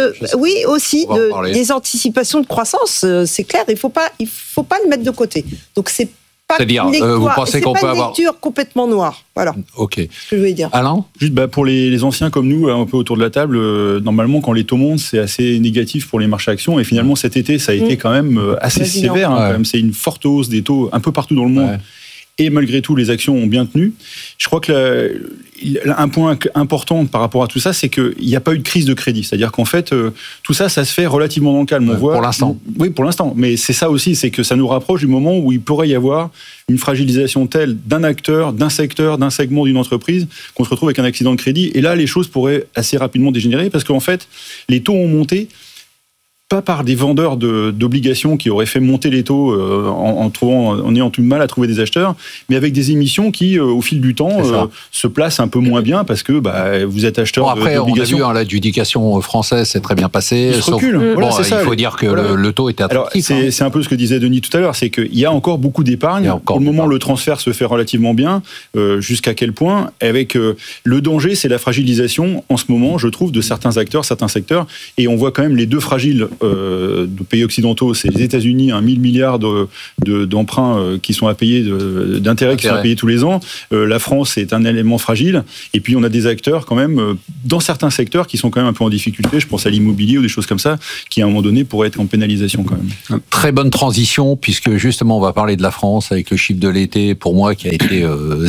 des anticipations de croissance. C'est clair, il faut pas le mettre de côté. Donc c'est c'est-à-dire, vous pensez qu'on peut avoir... C'est pas une lecture complètement noire. Voilà. Ok. Ce que je voulais dire. Alain ? Juste pour les anciens comme nous, un peu autour de la table, normalement, quand les taux montent, c'est assez négatif pour les marchés actions. Et finalement, cet été, ça a été quand même assez sévère. Quand même. C'est une forte hausse des taux un peu partout dans le monde. Ouais. Et malgré tout, les actions ont bien tenu. Je crois que un point important par rapport à tout ça, c'est qu'il n'y a pas eu de crise de crédit. C'est-à-dire qu'en fait, tout ça, ça se fait relativement dans le calme. On voit, pour l'instant. Oui, pour l'instant. Mais c'est ça aussi, c'est que ça nous rapproche du moment où il pourrait y avoir une fragilisation telle d'un acteur, d'un secteur, d'un segment d'une entreprise, qu'on se retrouve avec un accident de crédit. Et là, les choses pourraient assez rapidement dégénérer parce qu'en fait, les taux ont monté pas par des vendeurs d'obligations qui auraient fait monter les taux en ayant tout de mal à trouver des acheteurs, mais avec des émissions qui, au fil du temps, se placent un peu moins bien parce que vous êtes acheteur d'obligations. On a vu l'adjudication française s'est très bien passée. Il se recule. Voilà, c'est ça. Il faut dire que le taux était attractif. Alors, c'est un peu ce que disait Denis tout à l'heure, c'est qu'il y a encore beaucoup d'épargne. Pour le moment, le transfert se fait relativement bien. Jusqu'à quel point? Avec le danger, c'est la fragilisation en ce moment, je trouve, de certains acteurs, certains secteurs. Et on voit quand même les deux fragiles de pays occidentaux, c'est les États-Unis, 1 000 milliards d'emprunts qui sont à payer, d'intérêts qui sont à payer tous les ans. La France est un élément fragile. Et puis on a des acteurs quand même, dans certains secteurs, qui sont quand même un peu en difficulté. Je pense à l'immobilier ou des choses comme ça, qui à un moment donné pourraient être en pénalisation quand même. Très bonne transition, puisque justement on va parler de la France avec le chiffre de l'été, pour moi, qui a été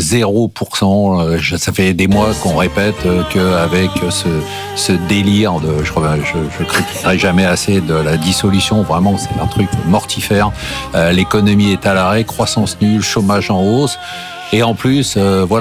0%. Ça fait des mois qu'on répète qu'avec ce délire je critiquerai jamais assez de la dissolution, vraiment c'est un truc mortifère. L'économie est à l'arrêt, croissance nulle, chômage en hausse. Et en plus,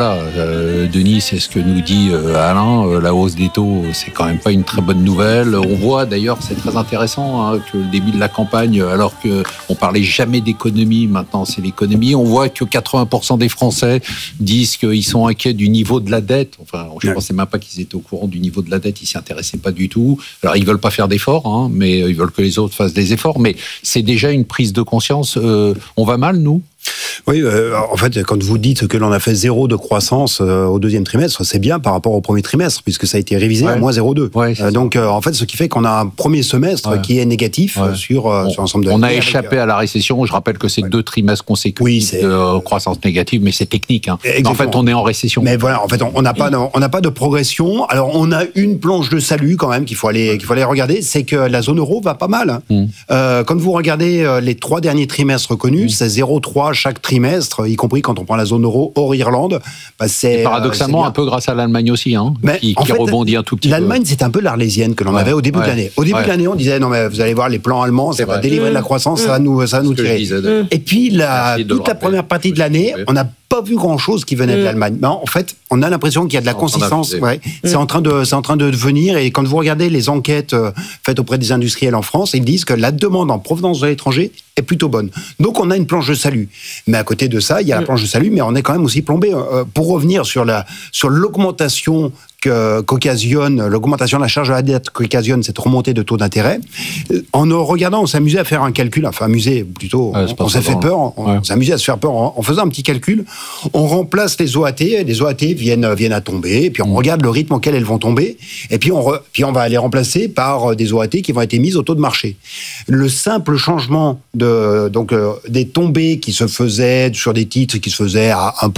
Denis, c'est ce que nous dit Alain, la hausse des taux, c'est quand même pas une très bonne nouvelle. On voit d'ailleurs, c'est très intéressant, que le début de la campagne, alors qu'on parlait jamais d'économie, maintenant c'est l'économie, on voit que 80% des Français disent qu'ils sont inquiets du niveau de la dette. Enfin, je ne pensais même pas qu'ils étaient au courant du niveau de la dette, ils s'y intéressaient pas du tout. Alors ils veulent pas faire d'efforts, mais ils veulent que les autres fassent des efforts, mais c'est déjà une prise de conscience. On va mal, nous ? Oui, en fait, quand vous dites que l'on a fait 0 de croissance au deuxième trimestre, c'est bien par rapport au premier trimestre, puisque ça a été révisé à moins 0,2. Donc, en fait, ce qui fait qu'on a un premier semestre qui est négatif sur l'ensemble de l'année. On a échappé à la récession. Je rappelle que c'est 2 trimestres consécutifs de croissance négative, mais c'est technique. En fait, on est en récession. Mais voilà, en fait, on n'a pas de progression. Alors, on a une planche de salut quand même qu'il faut aller regarder, c'est que la zone euro va pas mal. Quand vous regardez les 3 derniers trimestres connus, c'est 0,3 chaque trimestre, y compris quand on prend la zone euro hors Irlande. C'est paradoxalement un peu grâce à l'Allemagne aussi, qui rebondit un tout petit peu. L'Allemagne, c'est un peu l'Arlésienne que l'on avait au début de l'année. Au début de l'année, on disait non mais vous allez voir les plans allemands, ça va délivrer de la croissance, ça va nous tirer. Et puis toute la première partie de l'année, on n'a pas vu grand-chose qui venait de l'Allemagne. Mais en fait, on a l'impression qu'il y a de la consistance. C'est en train de venir. Et quand vous regardez les enquêtes faites auprès des industriels en France, ils disent que la demande en provenance de l'étranger est plutôt bonne. Donc on a une planche de salut. Mais à côté de ça, il y a la planche de salut, mais on est quand même aussi plombé. Pour revenir sur l'augmentation qu'occasionne, l'augmentation de la charge de la dette qu'occasionne cette remontée de taux d'intérêt, en regardant, on s'amusait à faire un calcul, enfin amusé plutôt, on s'est fait peur, on s'amusait à se faire peur en faisant un petit calcul. On remplace les OAT viennent à tomber, et puis on regarde le rythme auquel elles vont tomber, et puis on va les remplacer par des OAT qui vont être émises au taux de marché. Le simple changement des tombées qui se faisaient sur des titres qui se faisaient à 1%,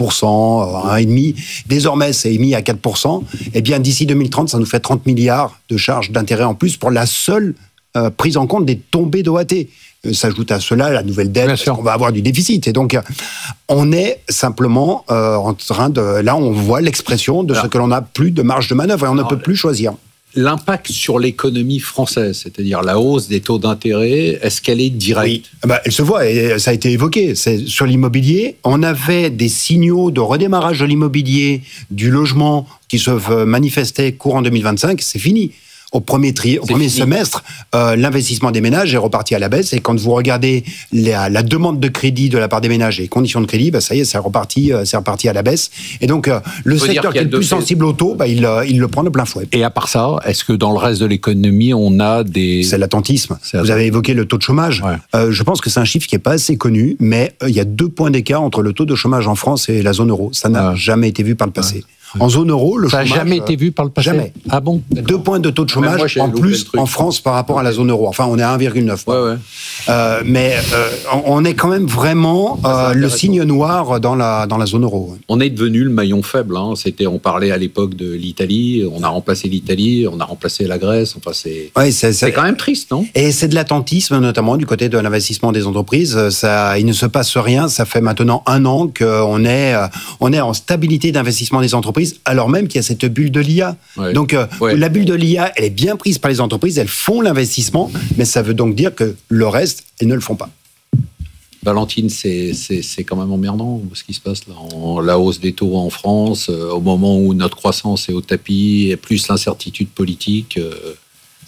1,5%, désormais c'est émis à 4%, et bien d'ici 2030, ça nous fait 30 milliards de charges d'intérêt en plus pour la seule prise en compte des tombées d'OAT. S'ajoute à cela la nouvelle dette, parce qu'on va avoir du déficit. Et donc, on est simplement en train de... Là, on voit l'expression de ce que l'on n'a plus de marge de manœuvre et on ne peut plus choisir. L'impact sur l'économie française, c'est-à-dire la hausse des taux d'intérêt, est-ce qu'elle est directe ? Oui. Elle se voit, et ça a été évoqué. C'est sur l'immobilier, on avait des signaux de redémarrage de l'immobilier, du logement qui se manifestaient courant 2025, c'est fini. Au premier semestre, l'investissement des ménages est reparti à la baisse. Et quand vous regardez la demande de crédit de la part des ménages et les conditions de crédit, ça y est, c'est reparti à la baisse. Et donc, le secteur qui est le plus sensible au taux, il le prend de plein fouet. Et à part ça, est-ce que dans le reste de l'économie, on a des... C'est l'attentisme. Vous avez évoqué le taux de chômage. Je pense que c'est un chiffre qui n'est pas assez connu, mais il y a 2 points d'écart entre le taux de chômage en France et la zone euro. Ça n'a jamais été vu par le passé. En zone euro, le chômage... Ça n'a jamais été vu par le passé. Jamais. Ah bon ? 2 points de taux de chômage en plus en France par rapport à la zone euro. Enfin, on est à 1,9. Mais on est quand même vraiment le signe noir dans la zone euro. On est devenu le maillon faible. On parlait à l'époque de l'Italie, on a remplacé l'Italie, on a remplacé la Grèce. Enfin, c'est quand même triste, non ? Et c'est de l'attentisme, notamment du côté de l'investissement des entreprises. Il ne se passe rien. Ça fait maintenant 1 an qu'on est en stabilité d'investissement des entreprises, alors même qu'il y a cette bulle de l'IA. Donc, la bulle de l'IA, elle est bien prise par les entreprises, elles font l'investissement, mais ça veut donc dire que le reste, elles ne le font pas. Valentine, c'est quand même emmerdant ce qui se passe là, la hausse des taux en France, au moment où notre croissance est au tapis, et plus l'incertitude politique.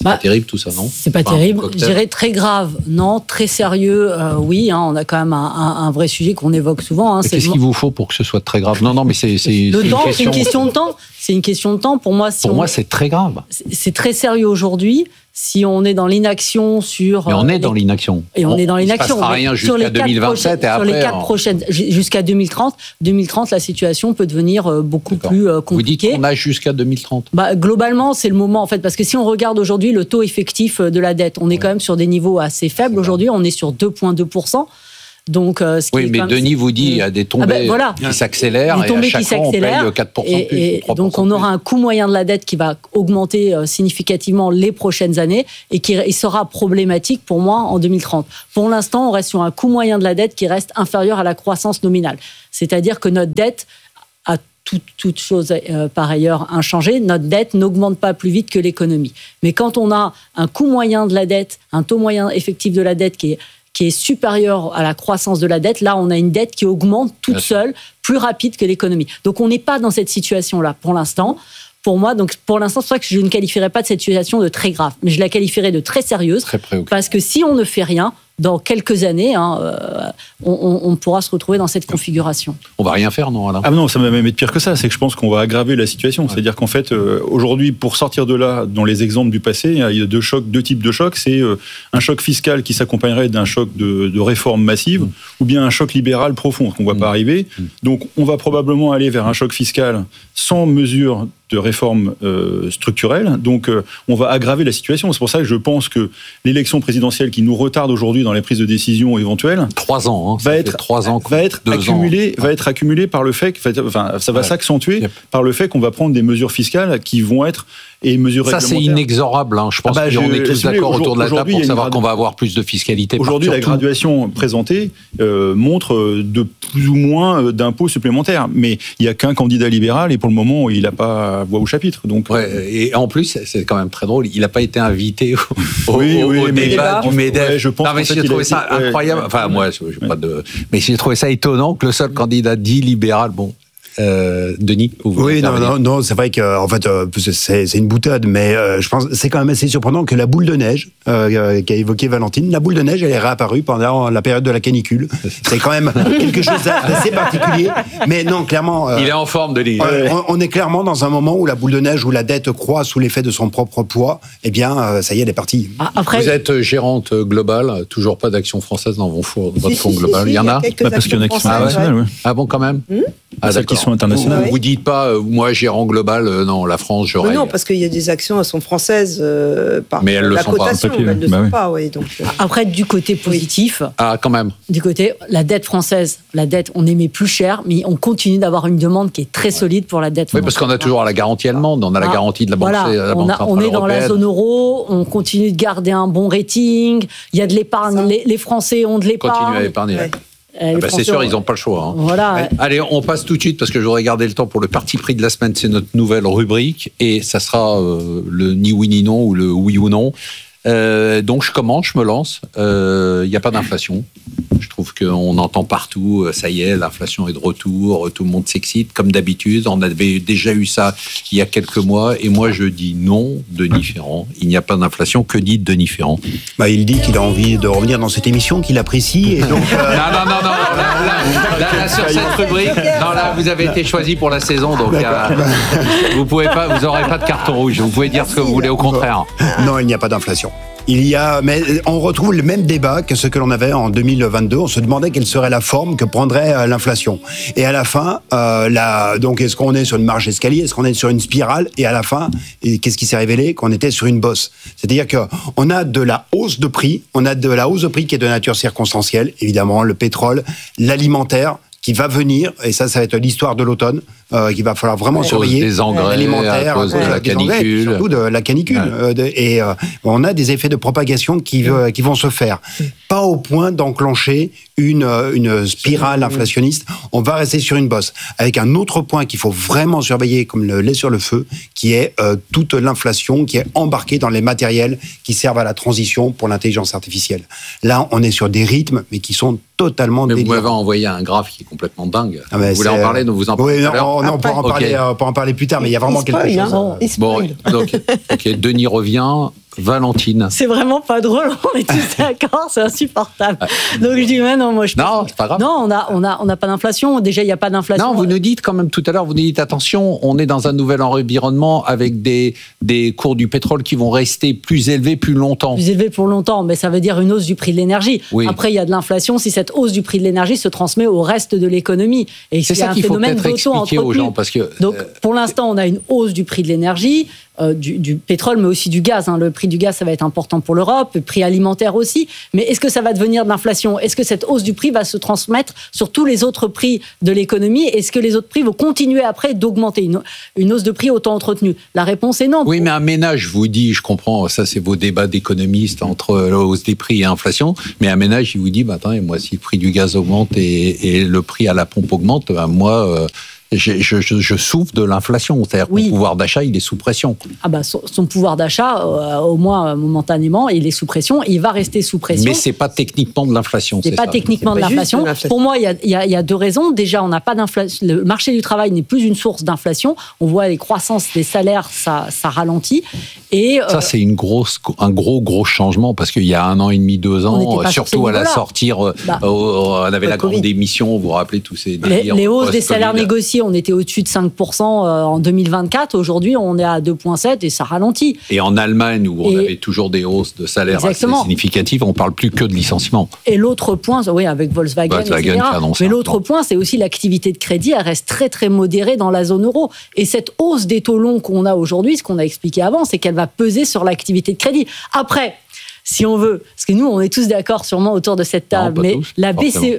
pas terrible tout ça, non? C'est pas terrible. Je dirais très grave, non. Très sérieux, oui. On a quand même un vrai sujet qu'on évoque souvent. Qu'est-ce qu'il vous faut pour que ce soit très grave? Non, mais c'est le temps. C'est une question de temps. C'est une question de temps. Pour moi, c'est très grave. C'est très sérieux aujourd'hui. Si on est dans l'inaction sur... Mais on est dans l'inaction. Et on est dans l'inaction. Il ne se passera rien jusqu'à 2027 et après... Sur les 4 prochaines... Jusqu'à 2030. 2030, la situation peut devenir beaucoup plus compliquée. Vous dites qu'on a jusqu'à 2030 ? Globalement, c'est le moment, en fait. Parce que si on regarde aujourd'hui le taux effectif de la dette, on est quand même sur des niveaux assez faibles aujourd'hui. On est sur 2,2%. Donc, oui, mais Denis vous dit qu'il y a des tombées qui s'accélèrent et à chaque fois on paye 4% de plus. Et donc on aura un coût moyen de la dette qui va augmenter significativement les prochaines années et qui sera problématique pour moi en 2030. Pour l'instant, on reste sur un coût moyen de la dette qui reste inférieur à la croissance nominale. C'est-à-dire que notre dette, à toute chose par ailleurs inchangée, notre dette n'augmente pas plus vite que l'économie. Mais quand on a un coût moyen de la dette, un taux moyen effectif de la dette qui est supérieur à la croissance de la dette, là, on a une dette qui augmente toute seule, plus rapide que l'économie. Donc, on n'est pas dans cette situation-là pour l'instant. Pour moi, donc pour l'instant, c'est pour ça que je ne qualifierais pas de cette situation de très grave, mais je la qualifierais de très sérieuse, parce que si on ne fait rien, dans quelques années, on pourra se retrouver dans cette configuration. On va rien faire, non, Alain ? Ah non, ça va même être pire que ça. C'est que je pense qu'on va aggraver la situation. Ouais. C'est-à-dire qu'en fait, aujourd'hui, pour sortir de là, dans les exemples du passé, il y a deux types de chocs. C'est un choc fiscal qui s'accompagnerait d'un choc de réforme massive, ou bien un choc libéral profond, qu'on ne voit pas arriver. Donc, on va probablement aller vers un choc fiscal sans mesure de réforme structurelle. Donc, on va aggraver la situation. C'est pour ça que je pense que l'élection présidentielle qui nous retarde aujourd'hui dans les prises de décision éventuelles, 3 ans, va être accumulée par le fait que, ça va s'accentuer par le fait qu'on va prendre des mesures fiscales qui vont être et mesures réglementaires. Ça, c'est inexorable. Je pense qu'on est tous d'accord autour de la table pour savoir qu'on va avoir plus de fiscalité. Aujourd'hui, la graduation présentée montre de plus ou moins d'impôts supplémentaires. Mais il n'y a qu'un candidat libéral et pour le moment, il n'a pas voix au chapitre. Donc, et en plus, c'est quand même très drôle, il n'a pas été invité au débat du MEDEF. Je pense j'ai trouvé ça incroyable. Enfin, moi, mais j'ai trouvé ça étonnant que le seul candidat dit libéral, Denis, non, c'est vrai que en fait c'est une boutade, mais je pense que c'est quand même assez surprenant que la boule de neige qu'a évoqué Valentine, la boule de neige, elle est réapparue pendant la période de la canicule. C'est quand même quelque chose d'assez particulier, mais non, clairement. Il est en forme, Denis. On est clairement dans un moment où la boule de neige, où la dette croît sous l'effet de son propre poids. Eh bien, ça y est, elle est partie. Vous êtes gérante globale, toujours pas d'Action française dans votre fonds global. Il y en a, parce qu'il y en a qui sont internationales. Ah bon, quand même. Celles qui sont internationales. Vous dites pas, moi, gérant global, non, la France, j'aurais... Non, parce qu'il y a des actions, elles sont françaises par mais elles la le sont cotation, pas. mais elles ne le sont pas, oui. Donc, Après, du côté positif... Ah, quand même. Du côté, la dette française, on émet plus cher, mais on continue d'avoir une demande qui est très solide pour la dette française. Oui, parce qu'on a toujours la garantie allemande, on a la garantie de la Banque centrale européenne. On est dans la zone euro, on continue de garder un bon rating, il y a de l'épargne, les Français ont de l'épargne. Continuez à épargner. C'est sûr, ils n'ont pas le choix. Voilà. Allez, on passe tout de suite, parce que je voudrais garder le temps pour le parti pris de la semaine. C'est notre nouvelle rubrique, et ça sera le ni oui ni non, ou le oui ou non. Donc je commence, je me lance. Il n'y a pas d'inflation. Je trouve qu'on entend partout, ça y est, l'inflation est de retour, tout le monde s'excite, comme d'habitude. On avait déjà eu ça il y a quelques mois, et moi je dis non, Denis Ferrand. Il n'y a pas d'inflation. Que dit Denis Ferrand ? Il dit qu'il a envie de revenir dans cette émission, qu'il apprécie. Et donc, Non. Là, sur cette rubrique, là, vous avez été choisi pour la saison, donc vous n'aurez pas de carton rouge. Vous pouvez dire ce que vous voulez, au contraire. Non, il n'y a pas d'inflation. Mais on retrouve le même débat que ce que l'on avait en 2022. On se demandait quelle serait la forme que prendrait l'inflation. Et à la fin, donc est-ce qu'on est sur une marche d'escalier, est-ce qu'on est sur une spirale ? Et à la fin, qu'est-ce qui s'est révélé ? Qu'on était sur une bosse. C'est-à-dire qu'on a de la hausse de prix. On a de la hausse de prix qui est de nature circonstancielle. Évidemment, le pétrole, l'alimentaire, qui va venir, et ça va être l'histoire de l'automne, qu'il va falloir vraiment surveiller. Des engrais, à cause de la canicule. Surtout de la canicule. Et on a des effets de propagation qui vont se faire. Pas au point d'enclencher une spirale inflationniste. On va rester sur une bosse. Avec un autre point qu'il faut vraiment surveiller comme le lait sur le feu, qui est toute l'inflation qui est embarquée dans les matériels qui servent à la transition pour l'intelligence artificielle. Là, on est sur des rythmes, mais qui sont totalement délirants. Vous m'avez envoyé un graphe qui est complètement dingue. Vous voulez en parler ? Vous en parlez on pourra en parler plus tard, mais il y a vraiment quelque chose. Donc, Denis revient. Valentine. C'est vraiment pas drôle, on est tous d'accord, c'est insupportable. Donc je dis, moi je pense. Non, c'est pas grave. Non, on n'a pas d'inflation. Déjà, il n'y a pas d'inflation. Non, vous nous dites quand même tout à l'heure, vous nous dites attention, on est dans un nouvel environnement avec des cours du pétrole qui vont rester plus élevés plus longtemps. Plus élevés pour longtemps, mais ça veut dire une hausse du prix de l'énergie. Oui. Après, il y a de l'inflation si cette hausse du prix de l'énergie se transmet au reste de l'économie. Et c'est ça qu'il faut peut-être expliquer aux gens. Parce que, donc, pour l'instant, on a une hausse du prix de l'énergie. Du pétrole, mais aussi du gaz. Le prix du gaz, ça va être important pour l'Europe, le prix alimentaire aussi. Mais est-ce que ça va devenir de l'inflation ? Est-ce que cette hausse du prix va se transmettre sur tous les autres prix de l'économie ? Est-ce que les autres prix vont continuer après d'augmenter ? Une hausse de prix autant entretenue ? La réponse est non. Oui, mais un ménage, je vous dis, je comprends, ça c'est vos débats d'économistes entre la hausse des prix et l'inflation, mais un ménage, il vous dit, attendez, moi, si le prix du gaz augmente et le prix à la pompe augmente, moi... Je souffre de l'inflation, c'est-à-dire que mon pouvoir d'achat, il est sous pression. Son pouvoir d'achat, au moins momentanément, il est sous pression, il va rester sous pression. Mais c'est pas techniquement de l'inflation. C'est pas techniquement de l'inflation. Pour moi, il y a deux raisons. Déjà, on n'a pas d'inflation. Le marché du travail n'est plus une source d'inflation. On voit les croissances des salaires, ça ralentit. Et ça, c'est un gros changement parce qu'il y a 1 an et demi, 2 ans, surtout à la sortie, on avait la grande démission. Vous vous rappelez tous ces délires. Les hausses des salaires négociés. On était au-dessus de 5% en 2024. Aujourd'hui, on est à 2,7% et ça ralentit. Et en Allemagne, où on avait toujours des hausses de salaire assez significatives, on ne parle plus que de licenciement. Et l'autre point, avec Volkswagen etc. Mais l'autre point, c'est aussi l'activité de crédit. Elle reste très, très modérée dans la zone euro. Et cette hausse des taux longs qu'on a aujourd'hui, ce qu'on a expliqué avant, c'est qu'elle va peser sur l'activité de crédit. Après... Si on veut, parce que nous, on est tous d'accord sûrement autour de cette table, mais tous, la BCE,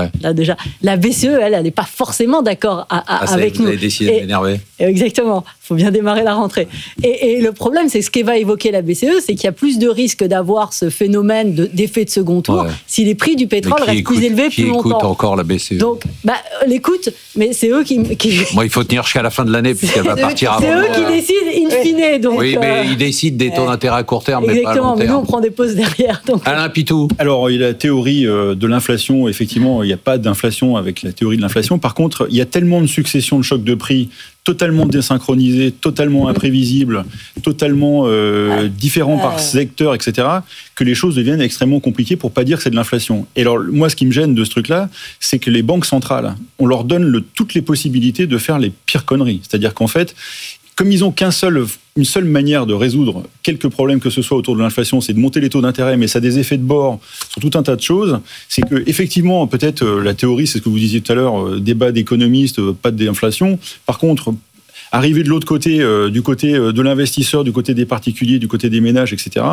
la BCE, elle n'est pas forcément d'accord avec nous. Vous avez décidé de m'énerver. Exactement, il faut bien démarrer la rentrée. Et le problème, c'est ce qu'va évoquer la BCE, c'est qu'il y a plus de risques d'avoir ce phénomène d'effet de second tour si les prix du pétrole restent plus élevés plus longtemps. Qui écoute encore la BCE ? Donc, l'écoute, mais c'est eux qui... Moi, il faut tenir jusqu'à la fin de l'année, puisqu'elle va partir avant. C'est eux qui décident in fine. Donc, oui, mais ils décident des taux d'intérêt à court terme, mais pas à long terme. Mais nous, on prend des pauses derrière. Donc. Alain Pitou. Alors, il y a la théorie de l'inflation. Effectivement, il n'y a pas d'inflation avec la théorie de l'inflation. Par contre, il y a tellement de successions de chocs de prix totalement désynchronisés, totalement imprévisibles, totalement différents par secteur, etc., que les choses deviennent extrêmement compliquées pour pas dire que c'est de l'inflation. Et alors, moi, ce qui me gêne de ce truc-là, c'est que les banques centrales, on leur donne toutes les possibilités de faire les pires conneries. C'est-à-dire qu'en fait, comme ils n'ont une seule manière de résoudre quelques problèmes que ce soit autour de l'inflation, c'est de monter les taux d'intérêt, mais ça a des effets de bord sur tout un tas de choses. C'est que effectivement, peut-être la théorie, c'est ce que vous disiez tout à l'heure, débat d'économistes, pas d'inflation. Par contre, arriver de l'autre côté, du côté de l'investisseur, du côté des particuliers, du côté des ménages, etc.,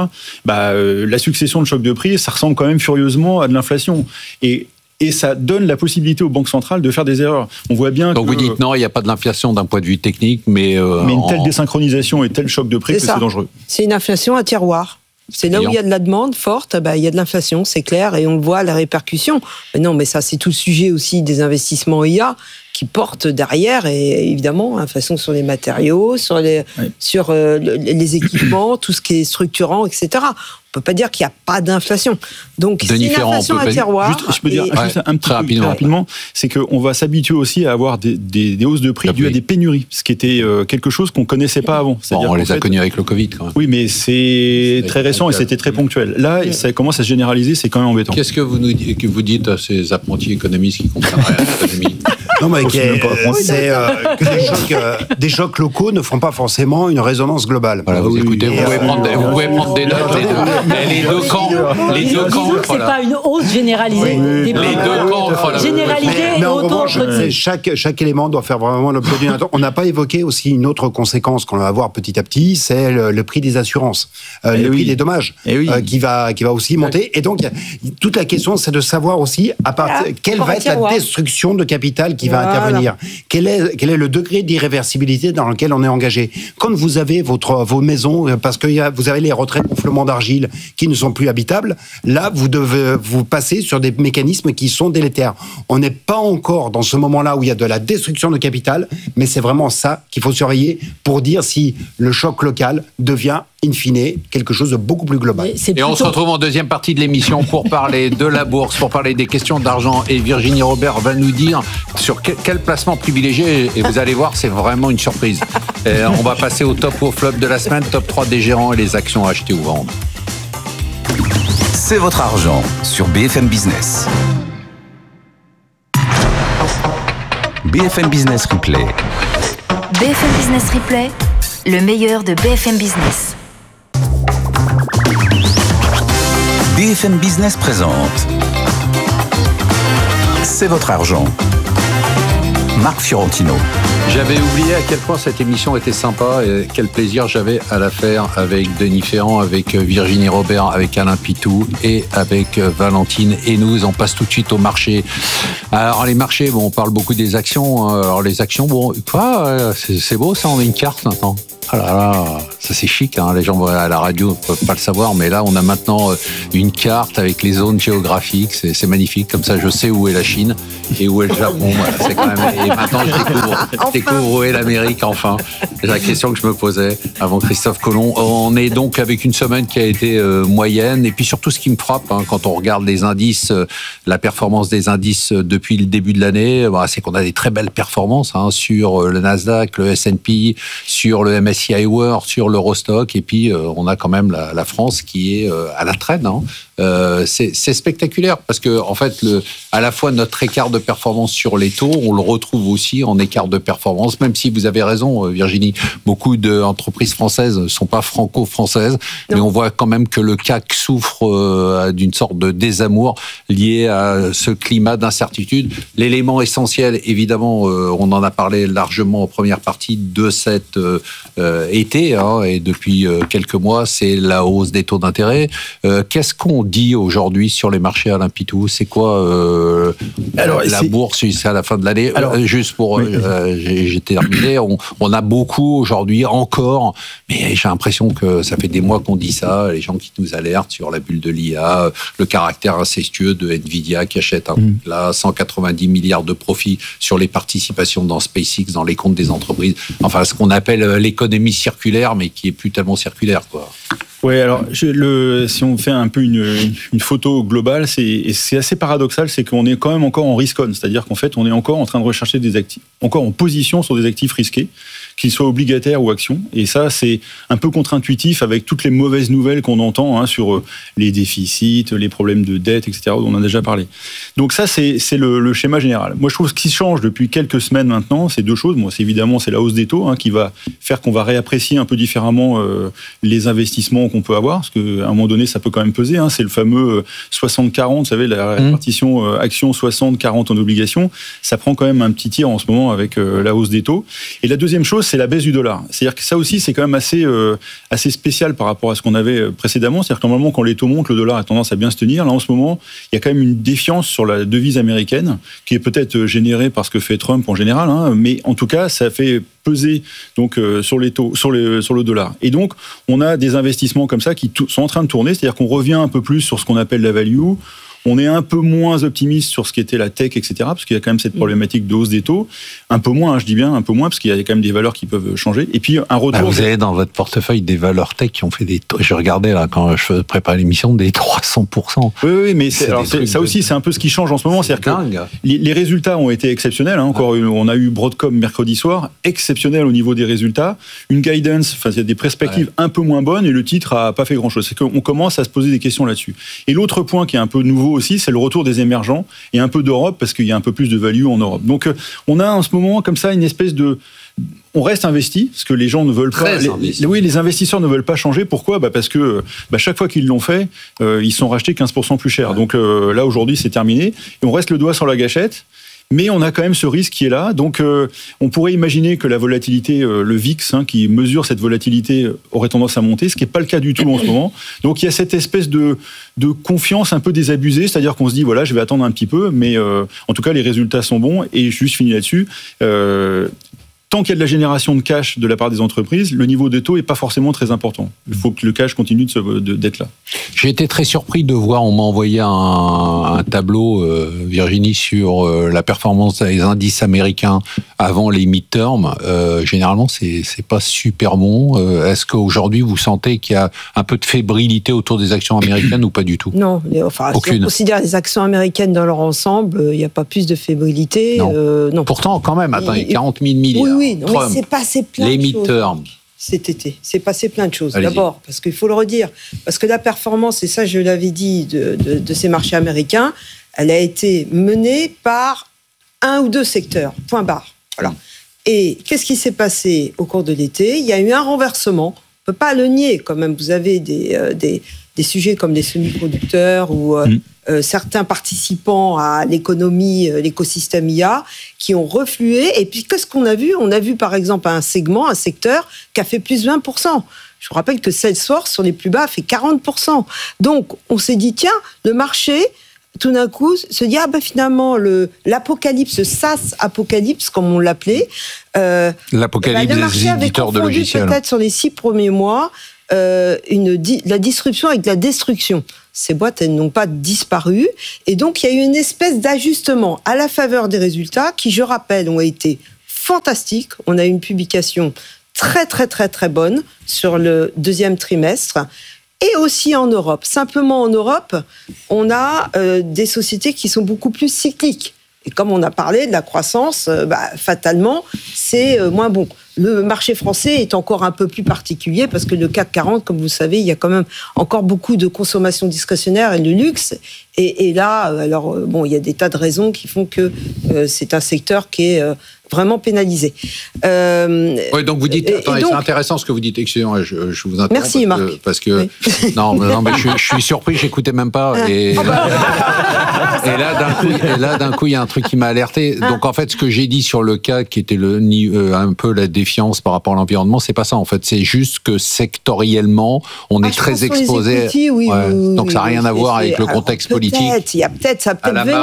la succession de chocs de prix, ça ressemble quand même furieusement à de l'inflation. Et ça donne la possibilité aux banques centrales de faire des erreurs. On voit bien donc vous dites non, il n'y a pas de l'inflation d'un point de vue technique, mais une telle désynchronisation et tel choc de prix que c'est dangereux. C'est une inflation à tiroir. C'est là où il y a de la demande forte, il y a de l'inflation, c'est clair, et on le voit, la répercussion. Mais non, mais ça, c'est tout le sujet aussi des investissements IA qui portent derrière, et évidemment, l'inflation sur les matériaux, sur les équipements, tout ce qui est structurant, etc. On ne peut pas dire qu'il n'y a pas d'inflation. Donc, c'est une inflation à tiroir. Je peux dire juste un petit truc rapidement, c'est qu'on va s'habituer aussi à avoir des hausses de prix dues à des pénuries, ce qui était quelque chose qu'on ne connaissait pas avant. On les a connus avec le Covid, quand même. Oui, mais c'est très récent et c'était très ponctuel. Là, ça commence à se généraliser, c'est quand même embêtant. Qu'est-ce que vous dites à ces apprentis économistes qui comprennent rien à l'économie ? Non, mais c'est que des chocs locaux ne font pas forcément une résonance globale. Voilà, vous écoutez, vous pouvez prendre des notes. Les deux camps. C'est pas une hausse généralisée. Les deux camps. Généralisée et auto-entretenue. Chaque élément doit faire vraiment l'objet d'une attention. On n'a pas évoqué aussi une autre conséquence qu'on va avoir petit à petit, c'est le prix des assurances, le prix des dommages, qui va aussi monter. Et donc, toute la question, c'est de savoir aussi quelle va être la destruction de capital qui va intervenir. Quel est le degré d'irréversibilité dans lequel on est engagé. Quand vous avez vos maisons, parce que vous avez les retraits gonflement d'argile qui ne sont plus habitables, là, vous devez vous passer sur des mécanismes qui sont délétères. On n'est pas encore dans ce moment-là où il y a de la destruction de capital, mais c'est vraiment ça qu'il faut surveiller pour dire si le choc local devient in fine, quelque chose de beaucoup plus global. Et on se retrouve en deuxième partie de l'émission pour parler de la bourse, pour parler des questions d'argent. Et Virginie Robert va nous dire sur quel placement privilégié. Et vous allez voir, c'est vraiment une surprise. On va passer au top ou au flop de la semaine, top 3 des gérants et les actions à acheter ou vendre. C'est votre argent sur BFM Business. BFM Business Replay. BFM Business Replay, le meilleur de BFM Business. BFM Business présente C'est votre argent. Marc Fiorentino. J'avais oublié à quel point cette émission était sympa et quel plaisir j'avais à la faire avec Denis Ferrand, avec Virginie Robert, avec Alain Pitou et avec Valentine Hénouz. On passe tout de suite au marché. Alors les marchés, bon, on parle beaucoup des actions. Alors les actions, bon, quoi, c'est beau ça, on a une carte maintenant. Ah là là, ça c'est chic, hein. Les gens à la radio ne peuvent pas le savoir, mais là on a maintenant une carte avec les zones géographiques, c'est magnifique, comme ça je sais où est la Chine et où est le Japon. Voilà, c'est quand même... Et maintenant je découvre où est l'Amérique, enfin. C'est la question que je me posais avant Christophe Colomb. On est donc avec une semaine qui a été moyenne, et puis surtout ce qui me frappe, hein, quand on regarde les indices, la performance des indices depuis le début de l'année, bah, c'est qu'on a des très belles performances, hein, sur le Nasdaq, le S&P, sur le MSCI World, sur l'Eurostock, et puis on a quand même la France qui est à la traîne, hein. C'est spectaculaire parce que en fait, à la fois notre écart de performance sur les taux, on le retrouve aussi en écart de performance. Même si vous avez raison, Virginie, beaucoup d'entreprises françaises ne sont pas franco-françaises, mais on voit quand même que le CAC souffre d'une sorte de désamour lié à ce climat d'incertitude. L'élément essentiel, évidemment, on en a parlé largement en première partie de cet été, hein, et depuis quelques mois, c'est la hausse des taux d'intérêt. Qu'est-ce qu'on dit aujourd'hui sur les marchés, Alain Pitou? C'est quoi la bourse jusqu'à la fin de l'année? Juste pour... j'ai terminé. On a beaucoup aujourd'hui encore, mais j'ai l'impression que ça fait des mois qu'on dit ça, les gens qui nous alertent sur la bulle de l'IA, le caractère incestueux de Nvidia qui achète là 190 milliards de profits sur les participations dans SpaceX, dans les comptes des entreprises. Enfin, ce qu'on appelle l'économie circulaire, mais qui est plus tellement circulaire, quoi. Oui, alors si on fait un peu une photo globale, c'est assez paradoxal, c'est qu'on est quand même encore en risk on, c'est-à-dire qu'en fait on est encore en train de rechercher des actifs, encore en position sur des actifs risqués, qu'ils soient obligataires ou actions, et ça c'est un peu contre-intuitif avec toutes les mauvaises nouvelles qu'on entend, hein, sur les déficits, les problèmes de dette, etc., dont on a déjà parlé. Donc ça c'est le schéma général. Moi je trouve que ce qui change depuis quelques semaines maintenant, c'est deux choses. Moi c'est évidemment la hausse des taux, hein, qui va faire qu'on va réapprécier un peu différemment les investissements qu'on peut avoir, parce qu'à un moment donné, ça peut quand même peser, hein. C'est le fameux 60-40, vous savez, la répartition action 60-40 en obligations. Ça prend quand même un petit tir en ce moment avec la hausse des taux. Et la deuxième chose, c'est la baisse du dollar. C'est-à-dire que ça aussi, c'est quand même assez spécial par rapport à ce qu'on avait précédemment. C'est-à-dire que normalement, quand les taux montent, le dollar a tendance à bien se tenir. Là, en ce moment, il y a quand même une défiance sur la devise américaine, qui est peut-être générée par ce que fait Trump en général, hein, mais en tout cas, ça fait peser donc sur les taux, sur le dollar. Et donc, on a des investissements comme ça qui sont en train de tourner, c'est-à-dire qu'on revient un peu plus sur ce qu'on appelle la value. On est un peu moins optimiste sur ce qui était la tech, etc., parce qu'il y a quand même cette problématique de hausse des taux. Un peu moins, hein, je dis bien un peu moins, parce qu'il y a quand même des valeurs qui peuvent changer. Et puis, un retour... vous avez dans votre portefeuille des valeurs tech qui ont fait des... Je regardais, là, quand je préparais l'émission, des 300%. Oui, mais ça aussi, c'est un peu ce qui change en ce moment. C'est-à-dire que les résultats ont été exceptionnels. Hein. Encore, on a eu Broadcom mercredi soir, exceptionnel au niveau des résultats. Une guidance, il y a des perspectives un peu moins bonnes, et le titre n'a pas fait grand-chose. C'est qu'on commence à se poser des questions là-dessus. Et l'autre point qui est un peu nouveau aussi, c'est le retour des émergents et un peu d'Europe, parce qu'il y a un peu plus de value en Europe. Donc on a en ce moment comme ça une espèce de... On reste investi, parce que les gens ne veulent pas... Les investisseurs ne veulent pas changer. Pourquoi ? Parce que chaque fois qu'ils l'ont fait, ils sont rachetés 15% plus cher. Donc là, aujourd'hui, c'est terminé. Et on reste le doigt sur la gâchette. Mais on a quand même ce risque qui est là. Donc, on pourrait imaginer que la volatilité, le VIX, hein, qui mesure cette volatilité, aurait tendance à monter, ce qui n'est pas le cas du tout en ce moment. Donc, il y a cette espèce de confiance un peu désabusée, c'est-à-dire qu'on se dit, voilà, je vais attendre un petit peu, mais en tout cas, les résultats sont bons. Et je juste finis là-dessus. Tant qu'il y a de la génération de cash de la part des entreprises, le niveau des taux n'est pas forcément très important. Il faut que le cash continue d'être là. J'ai été très surpris de voir, on m'a envoyé un tableau, Virginie, sur la performance des indices américains avant les midterms. Généralement, c'est pas super bon. Est-ce qu'aujourd'hui, vous sentez qu'il y a un peu de fébrilité autour des actions américaines ou pas du tout ? Non, enfin, si on considère les actions américaines dans leur ensemble, il n'y a pas plus de fébrilité. Non. Pourtant, quand même, attends, il y a 40 000 milliards. Oui, non, mais c'est passé plein de choses. Les midterms. Cet été, c'est passé plein de choses. Allez-y. D'abord, parce qu'il faut le redire, parce que la performance, et ça je l'avais dit, de ces marchés américains, elle a été menée par un ou deux secteurs, point barre. Voilà. Et qu'est-ce qui s'est passé au cours de l'été ? Il y a eu un renversement. On ne peut pas le nier quand même. Vous avez des sujets comme les semi-conducteurs ou certains participants à l'économie, l'écosystème IA, qui ont reflué. Et puis, qu'est-ce qu'on a vu ? On a vu, par exemple, un secteur qui a fait plus de 20%. Je vous rappelle que Salesforce, sur les plus bas, fait 40%. Donc, on s'est dit, tiens, le marché, tout d'un coup, se dit, finalement, l'apocalypse, SaaS apocalypse, comme on l'appelait, l'apocalypse des éditeurs de logiciels. Peut-être sur les 6 premiers mois, la disruption avec la destruction. Ces boîtes, elles n'ont pas disparu. Et donc, il y a eu une espèce d'ajustement à la faveur des résultats qui, je rappelle, ont été fantastiques. On a eu une publication très, très, très, très bonne sur le deuxième trimestre. Et aussi en Europe. Simplement, en Europe, on a des sociétés qui sont beaucoup plus cycliques. Et comme on a parlé de la croissance, fatalement, c'est moins bon. Le marché français est encore un peu plus particulier parce que le CAC 40, comme vous savez, il y a quand même encore beaucoup de consommation discrétionnaire et de luxe. Et là, il y a des tas de raisons qui font que c'est un secteur qui est vraiment pénalisé. Oui, donc vous dites, c'est intéressant ce que vous dites, excusez-moi, je vous interromps. Merci Marc. Parce que non, mais je suis surpris, j'écoutais même pas. Et là, d'un coup, il y a un truc qui m'a alerté. Donc en fait, ce que j'ai dit sur le CAC, qui était un peu la défiance par rapport à l'environnement, c'est pas ça en fait. C'est juste que sectoriellement, on est très exposé. Donc ça n'a rien à voir avec le contexte politique. Ça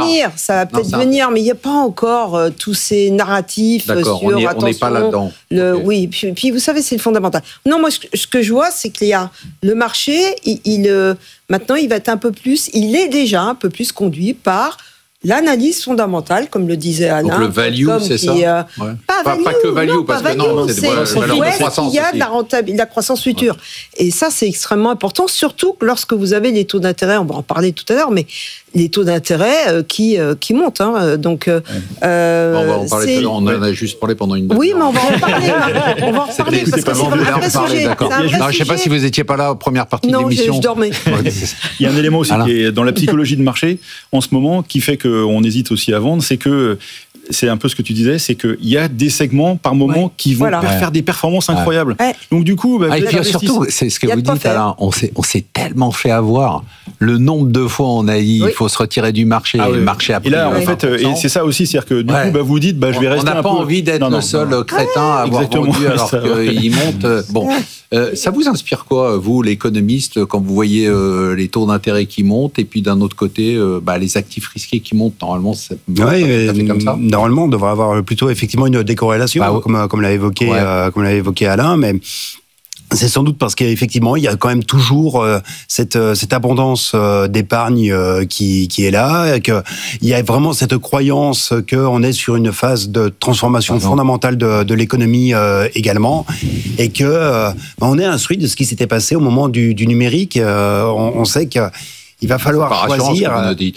va peut-être venir, mais il n'y a pas encore tous ces narratifs. D'accord, sur on n'est pas là-dedans. Oui, puis vous savez, c'est le fondamental. Non, moi, ce que je vois, c'est qu'il y a le marché, maintenant, il va être il est déjà un peu plus conduit par l'analyse fondamentale, comme le disait Alain. Donc le value, c'est ça Pas que value, parce que non, c'est de la croissance. Il y a de la croissance future. Ouais. Et ça, c'est extrêmement important, surtout lorsque vous avez les taux d'intérêt, on va en parler tout à l'heure, mais les taux d'intérêt qui montent. Donc, on va en parler tout à l'heure, on en a juste parlé pendant une demi-heure. Oui, mais on va en parler. On va en parler parce que c'est un vrai sujet. Je ne sais pas si vous n'étiez pas là, première partie de l'émission. Non, je dormais. Il y a un élément aussi qui est dans la psychologie de marché, en ce moment, qui fait qu'on hésite aussi à vendre, c'est que c'est un peu ce que tu disais, c'est qu'il y a des segments par moment qui vont faire des performances incroyables. Ouais. Donc du coup, et puis surtout, c'est ce que vous dites, Alain, on s'est tellement fait avoir. Le nombre de fois on a dit il faut se retirer du marché, et le marché a pris. Et là, en fait, et c'est ça aussi, c'est-à-dire que du coup, vous dites, je vais rester un peu. On n'a pas envie d'être le seul crétin à avoir vendu alors qu'il monte. Bon, ça vous inspire quoi, vous, l'économiste, quand vous voyez les taux d'intérêt qui montent et puis d'un autre côté, les actifs risqués qui montent? Normalement, ça fait comme ça. Normalement, on devrait avoir plutôt effectivement une décorrélation, comme l'a évoqué Alain, mais c'est sans doute parce qu'effectivement, il y a quand même toujours cette abondance d'épargne qui est là, et qu'il y a vraiment cette croyance qu'on est sur une phase de transformation fondamentale de l'économie également, et que on est instruit de ce qui s'était passé au moment du numérique. On sait qu'il va falloir choisir.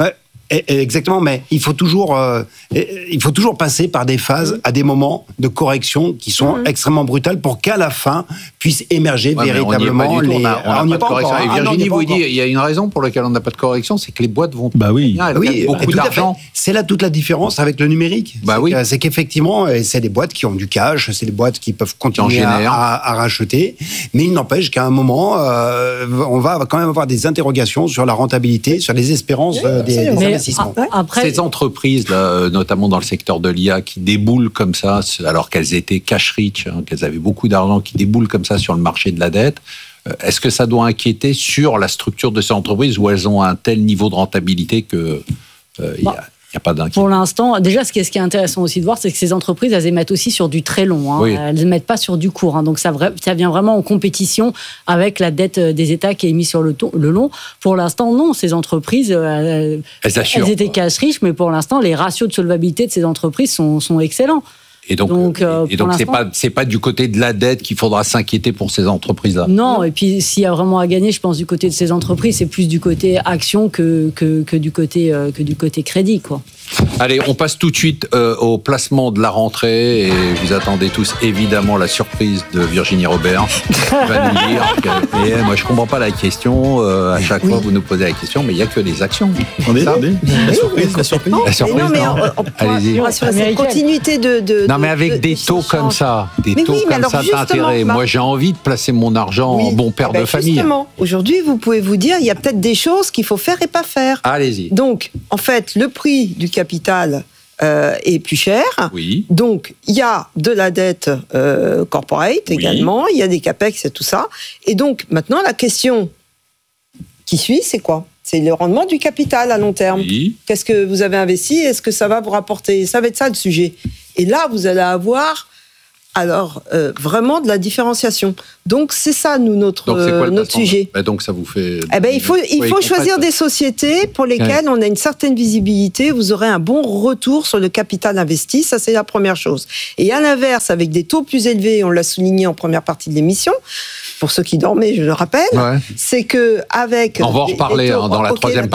Exactement, mais il faut toujours passer par des phases, à des moments de correction qui sont extrêmement brutales pour qu'à la fin puissent émerger véritablement on n'y a pas de correction. Et Virginie vous dit, il y a une raison pour laquelle on n'a pas de correction, c'est que les boîtes vont bien, elles gagnent beaucoup d'argent. C'est là toute la différence avec le numérique. C'est qu'effectivement, c'est des boîtes qui ont du cash, c'est des boîtes qui peuvent continuer à racheter, mais il n'empêche qu'à un moment, on va quand même avoir des interrogations sur la rentabilité, sur les espérances des investisseurs. Après, ces entreprises, là, notamment dans le secteur de l'IA, qui déboulent comme ça, alors qu'elles étaient cash rich, qu'elles avaient beaucoup d'argent, qui déboulent comme ça sur le marché de la dette, est-ce que ça doit inquiéter sur la structure de ces entreprises où elles ont un tel niveau de rentabilité que il n'y a pas d'inquiétude? Pour l'instant, déjà, ce qui est intéressant aussi de voir, c'est que ces entreprises, elles émettent aussi sur du très long. Elles n'émettent pas sur du court. Donc, ça vient vraiment en compétition avec la dette des États qui est émise sur le long. Pour l'instant, non. Ces entreprises, elles étaient cash riches, mais pour l'instant, les ratios de solvabilité de ces entreprises sont excellents. Et donc c'est pas du côté de la dette qu'il faudra s'inquiéter pour ces entreprises-là. Non, et puis s'il y a vraiment à gagner, je pense du côté de ces entreprises, c'est plus du côté action que du côté crédit, quoi. Allez, on passe tout de suite au placement de la rentrée et vous attendez tous évidemment la surprise de Virginie Robert qui va nous dire que, et moi je comprends pas la question, à chaque fois vous nous posez la question, mais il y a que les actions. Attendez, la surprise. La surprise. Allez-y. Cette continuité de non mais avec des taux comme ça, d'intérêt. Moi j'ai envie de placer mon argent en bon père de famille. Justement, aujourd'hui vous pouvez vous dire il y a peut-être des choses qu'il faut faire et pas faire. Allez-y. Donc en fait le prix du capital est plus cher. Oui. Donc, il y a de la dette corporate également, il y a des capex et tout ça. Et donc, maintenant, la question qui suit, c'est quoi ? C'est le rendement du capital à long terme. Oui. Qu'est-ce que vous avez investi ? Est-ce que ça va vous rapporter ? Ça va être ça le sujet. Et là, vous allez avoir vraiment de la différenciation. Donc, c'est ça, nous, notre sujet. Donc, ça vous fait... il faut choisir des sociétés pour lesquelles on a une certaine visibilité. Vous aurez un bon retour sur le capital investi. Ça, c'est la première chose. Et à l'inverse, avec des taux plus élevés, on l'a souligné en première partie de l'émission, pour ceux qui dormaient, je le rappelle, c'est que avec... On va en reparler dans la troisième partie.